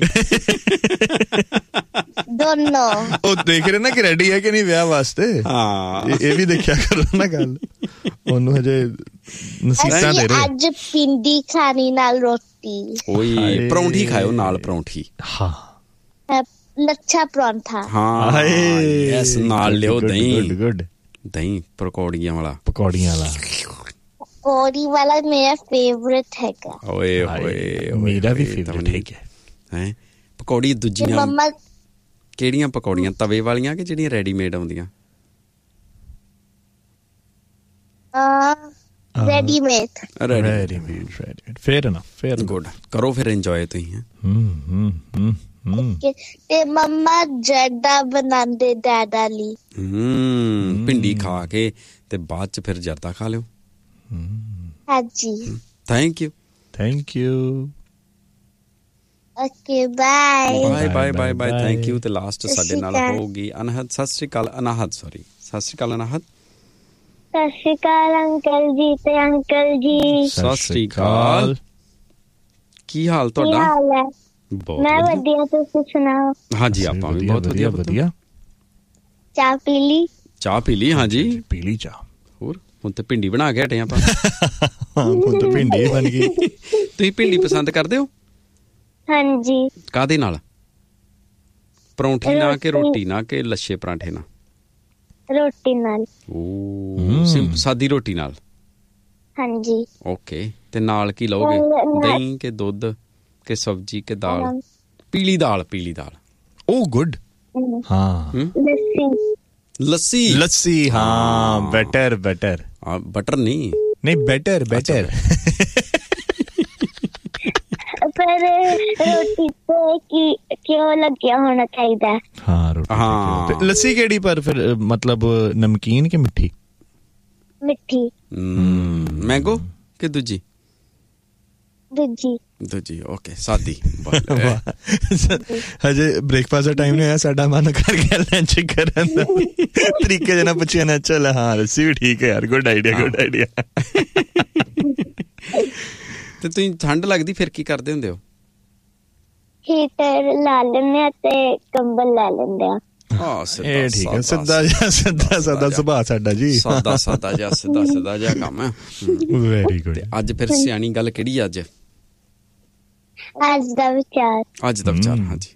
ਦੋਨੋਂ ਉਹ ਦੇਖ ਰਹੇ ਨਾ ਕਿ ਰੈਡੀ ਹੈ ਕਿ ਨਹੀਂ ਵਿਆਹ ਵਾਸਤੇ ਹਾਂ ਇਹ ਵੀ ਦੇਖਿਆ ਕਰੋ ਨਾ ਗੱਲ ਉਹਨੂੰ ਹਜੇ ਨਸੀਹਤਾਂ ਦੇ ਰਹੇ ਅੱਜ ਭਿੰਡੀ ਖਾਣੀ ਨਾਲ ਰੋਟੀ ਓਏ ਪਰੌਂਠੀ ਖਾਓ ਨਾਲ ਪਰੌਂਠੀ ਹਾਂ ਲੱਛਾ ਪਰੌਂਠਾ ਹਾਂ ਯੈਸ ਨਾਲ ਲਿਓ ਦਹੀਂ ਗੁੱਡ ਗੁੱਡ ਦਹੀਂ ਪਕੌੜੀਆਂ ਵਾਲਾ ਪਕੌੜੀਆਂ ਵਾਲਾ ਪਕੌੜੀ ਵਾਲਾ ਮੇਰਾ ਫੇਵਰੇਟ ਹੈਗਾ ਓਏ ਹੋਏ ਮੇਰਾ ਵੀ ਫੇਵਰੇਟ ਹੈਗਾ ਹੈ ਪਕੌੜੀ ਦੂਜੀਆਂ ਮੰਮਾ ਕਿਹੜੀਆਂ ਪਕੌੜੀਆਂ ਤਵੇ ਵਾਲੀਆਂ ਕਿ ਜਿਹੜੀਆਂ ਰੈਡੀਮੇਡ ਆਉਂਦੀਆਂ readymade readymade readymade fair enough fair good ਕਰੋ ਫਿਰ ਇੰਜੋਏ ਤੁਸੀਂ ਹਮ ਹਮ ਹਮ ਤੇ ਮੰਮਾ ਜਰਦਾ ਬਣਾਉਂਦੇ ਡੈਡਾ ਲਈ ਹਮ ਭਿੰਡੀ ਖਾ ਕੇ ਤੇ ਬਾਅਦ ਚ ਫਿਰ ਜਰਦਾ ਖਾ ਲਿਓ ਹਾਂਜੀ thank you thank you okay bye bye bye bye bye thank you ਤੇ ਲਾਸਟ ਸਾਡੇ ਨਾਲ ਹੋਊਗੀ ਅਨਹਦ ਸਤਿ ਸ਼੍ਰੀ ਅਕਾਲ ਅਨਾਹਦ ਸੌਰੀ ਸਤਿ ਸ਼੍ਰੀ ਅਕਾਲ ਅਨਾਹਦ ਸਤਿ ਸ਼੍ਰੀ ਅਕਾਲ ਅੰਕਲ ਜੀ ਤੇ ਅੰਕਲ ਜੀ ਸਤਿ ਸ਼੍ਰੀ ਅਕਾਲ ਕੀ ਹਾਲ ਤੁਹਾਡਾ ਬਹੁਤ ਮੈਂ ਵਧੀਆ ਤੁਸੀਂ ਸੁਣਾਓ ਹਾਂਜੀ ਆਪਾਂ ਵੀ ਬਹੁਤ ਵਧੀਆ ਵਧੀਆ ਚਾਹ ਪੀ ਲਈ ਚਾਹ ਪੀ ਲਈ ਹਾਂਜੀ ਪੀ ਲਈ ਚਾਹ ਹੋਰ ਹੁਣ ਤੇ ਭਿੰਡੀ ਬਣਾ ਕੇ ਹਟੇ ਆਪਾਂ ਹੁਣ ਤੇ ਭਿੰਡੀ ਬਣ ਗਈ ਤੁਸੀਂ ਭਿੰਡੀ ਪਸੰਦ ਕਰਦੇ ਹੋ ਹਾਂਜੀ ਕਾਹਦੇ ਨਾਲ ਪਰੌਂਠੀ ਨਾਲ ਕਿ ਰੋਟੀ ਨਾਲ ਕਿ ਲੱਛੇ ਪਰਾਂਠੇ ਨਾਲ ਰੋਟੀ ਨਾਲ ਓ ਸਾਦੀ ਰੋਟੀ ਨਾਲ ਹਾਂਜੀ ਓਕੇ ਤੇ ਨਾਲ ਕੀ ਲਓਗੇ ਦਹੀਂ ਕਿ ਦੁੱਧ ਕਿ ਸਬਜ਼ੀ ਕਿ ਦਾਲ ਪੀਲੀ ਦਾਲ ਪੀਲੀ ਦਾਲ ਓ ਗੁੱਡ ਹਾਂ ਲੱਸੀ ਲੱਸੀ ਲੱਸੀ ਹਾਂ ਬੈਟਰ ਬੈਟਰ ਬਟਰ ਨਹੀਂ ਨਹੀਂ ਬੈਟਰ ਬੈਟਰ ਪਰ ਰੋਟੀ ਤੇ ਕੀ ਕਿਉਂ ਲੱਗਿਆ ਹੋਣਾ ਚਾਹੀਦਾ ਹਾਂ ਰੋਟੀ ਹਾਂ ਲੱਸੀ ਕਿਹੜੀ ਪਰ ਫਿਰ ਮਤਲਬ ਨਮਕੀਨ ਕਿ ਮਿੱਠੀ ਮਿੱਠੀ ਮੈਂਗੋ ਕਿ ਦੂਜੀ ਦੂਜੀ ਦੂਜੀ ਓਕੇ ਸਾਦੀ ਹਜੇ ਬ੍ਰੇਕਫਾਸਟ ਦਾ ਟਾਈਮ ਨਹੀਂ ਹੋਇਆ ਸਾਡਾ ਮਨ ਕਰ ਗਿਆ ਲੰਚ ਕਰਨ ਦਾ ਤਰੀਕੇ ਦੇ ਨਾਲ ਪੁੱਛਿਆ ਨਾ ਚੱਲ ਹਾਂ ਲੱਸੀ ਵੀ ਠੀਕ ਹੈ ਯਾਰ ਗੁੱਡ ਆਈਡੀਆ ਗੁੱਡ ਆਈਡੀਆ ਤੇ ਤੁਸੀਂ ਠੰਡ ਲੱਗਦੀ ਫਿਰ ਕੀ ਕਰਦੇ ਹੁੰਦੇ ਹੋ ਹੀਟਰ ਲਾ ਲੈਂਦੇ ਆ ਤੇ ਕੰਬਲ ਲੈ ਲੈਂਦੇ ਆ ਹਾਂ ਇਹ ਠੀਕ ਹੈ ਸਿੱਧਾ ਜਿਹਾ ਸਿੱਧਾ ਸਾਦਾ ਸੁਭਾਅ ਸਾਡਾ ਜੀ ਸਾਦਾ ਸਾਦਾ ਜਿਹਾ ਸਿੱਧਾ ਸਿੱਧਾ ਜਿਹਾ ਕੰਮ ਹੈ ਵੈਰੀ ਗੁੱਡ ਅੱਜ ਫਿਰ ਸਿਆਣੀ ਗੱਲ ਕਿਹੜੀ ਅੱਜ ਅੱਜ ਦਾ ਵਿਚਾਰ ਅੱਜ ਦਾ ਵਿਚਾਰ ਹਾਂਜੀ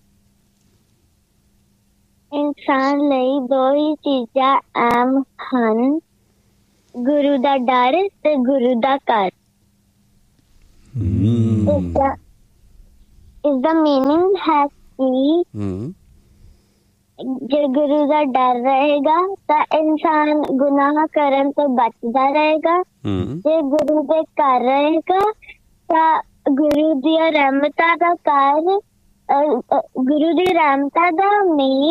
ਇਨਸਾਨ ਲਈ ਦੋ ਹੀ ਚੀਜ਼ਾਂ ਆਮ ਹਨ ਗੁਰੂ ਦਾ ਡਰ ਤੇ ਗੁਰੂ ਦਾ ਘਰ is the meaning has been ਜੇ ਗੁਰੂ ਦਾ ਡਰ ਰਹੇਗਾ ਤਾਂ ਇਨਸਾਨ ਗੁਨਾਹ ਕਰਨ ਤੋਂ ਬਚਦਾ ਰਹੇਗਾ। ਜੇ ਗੁਰੂ ਦੇ ਘਰ ਰਹੇਗਾ ਤਾਂ ਗੁਰੂ ਦੀਆਂ ਰਹਿਮਤਾਂ ਦਾ ਘਰ, ਗੁਰੂ ਦੀ ਰਹਿਮਤਾਂ ਦਾ ਮੇਨ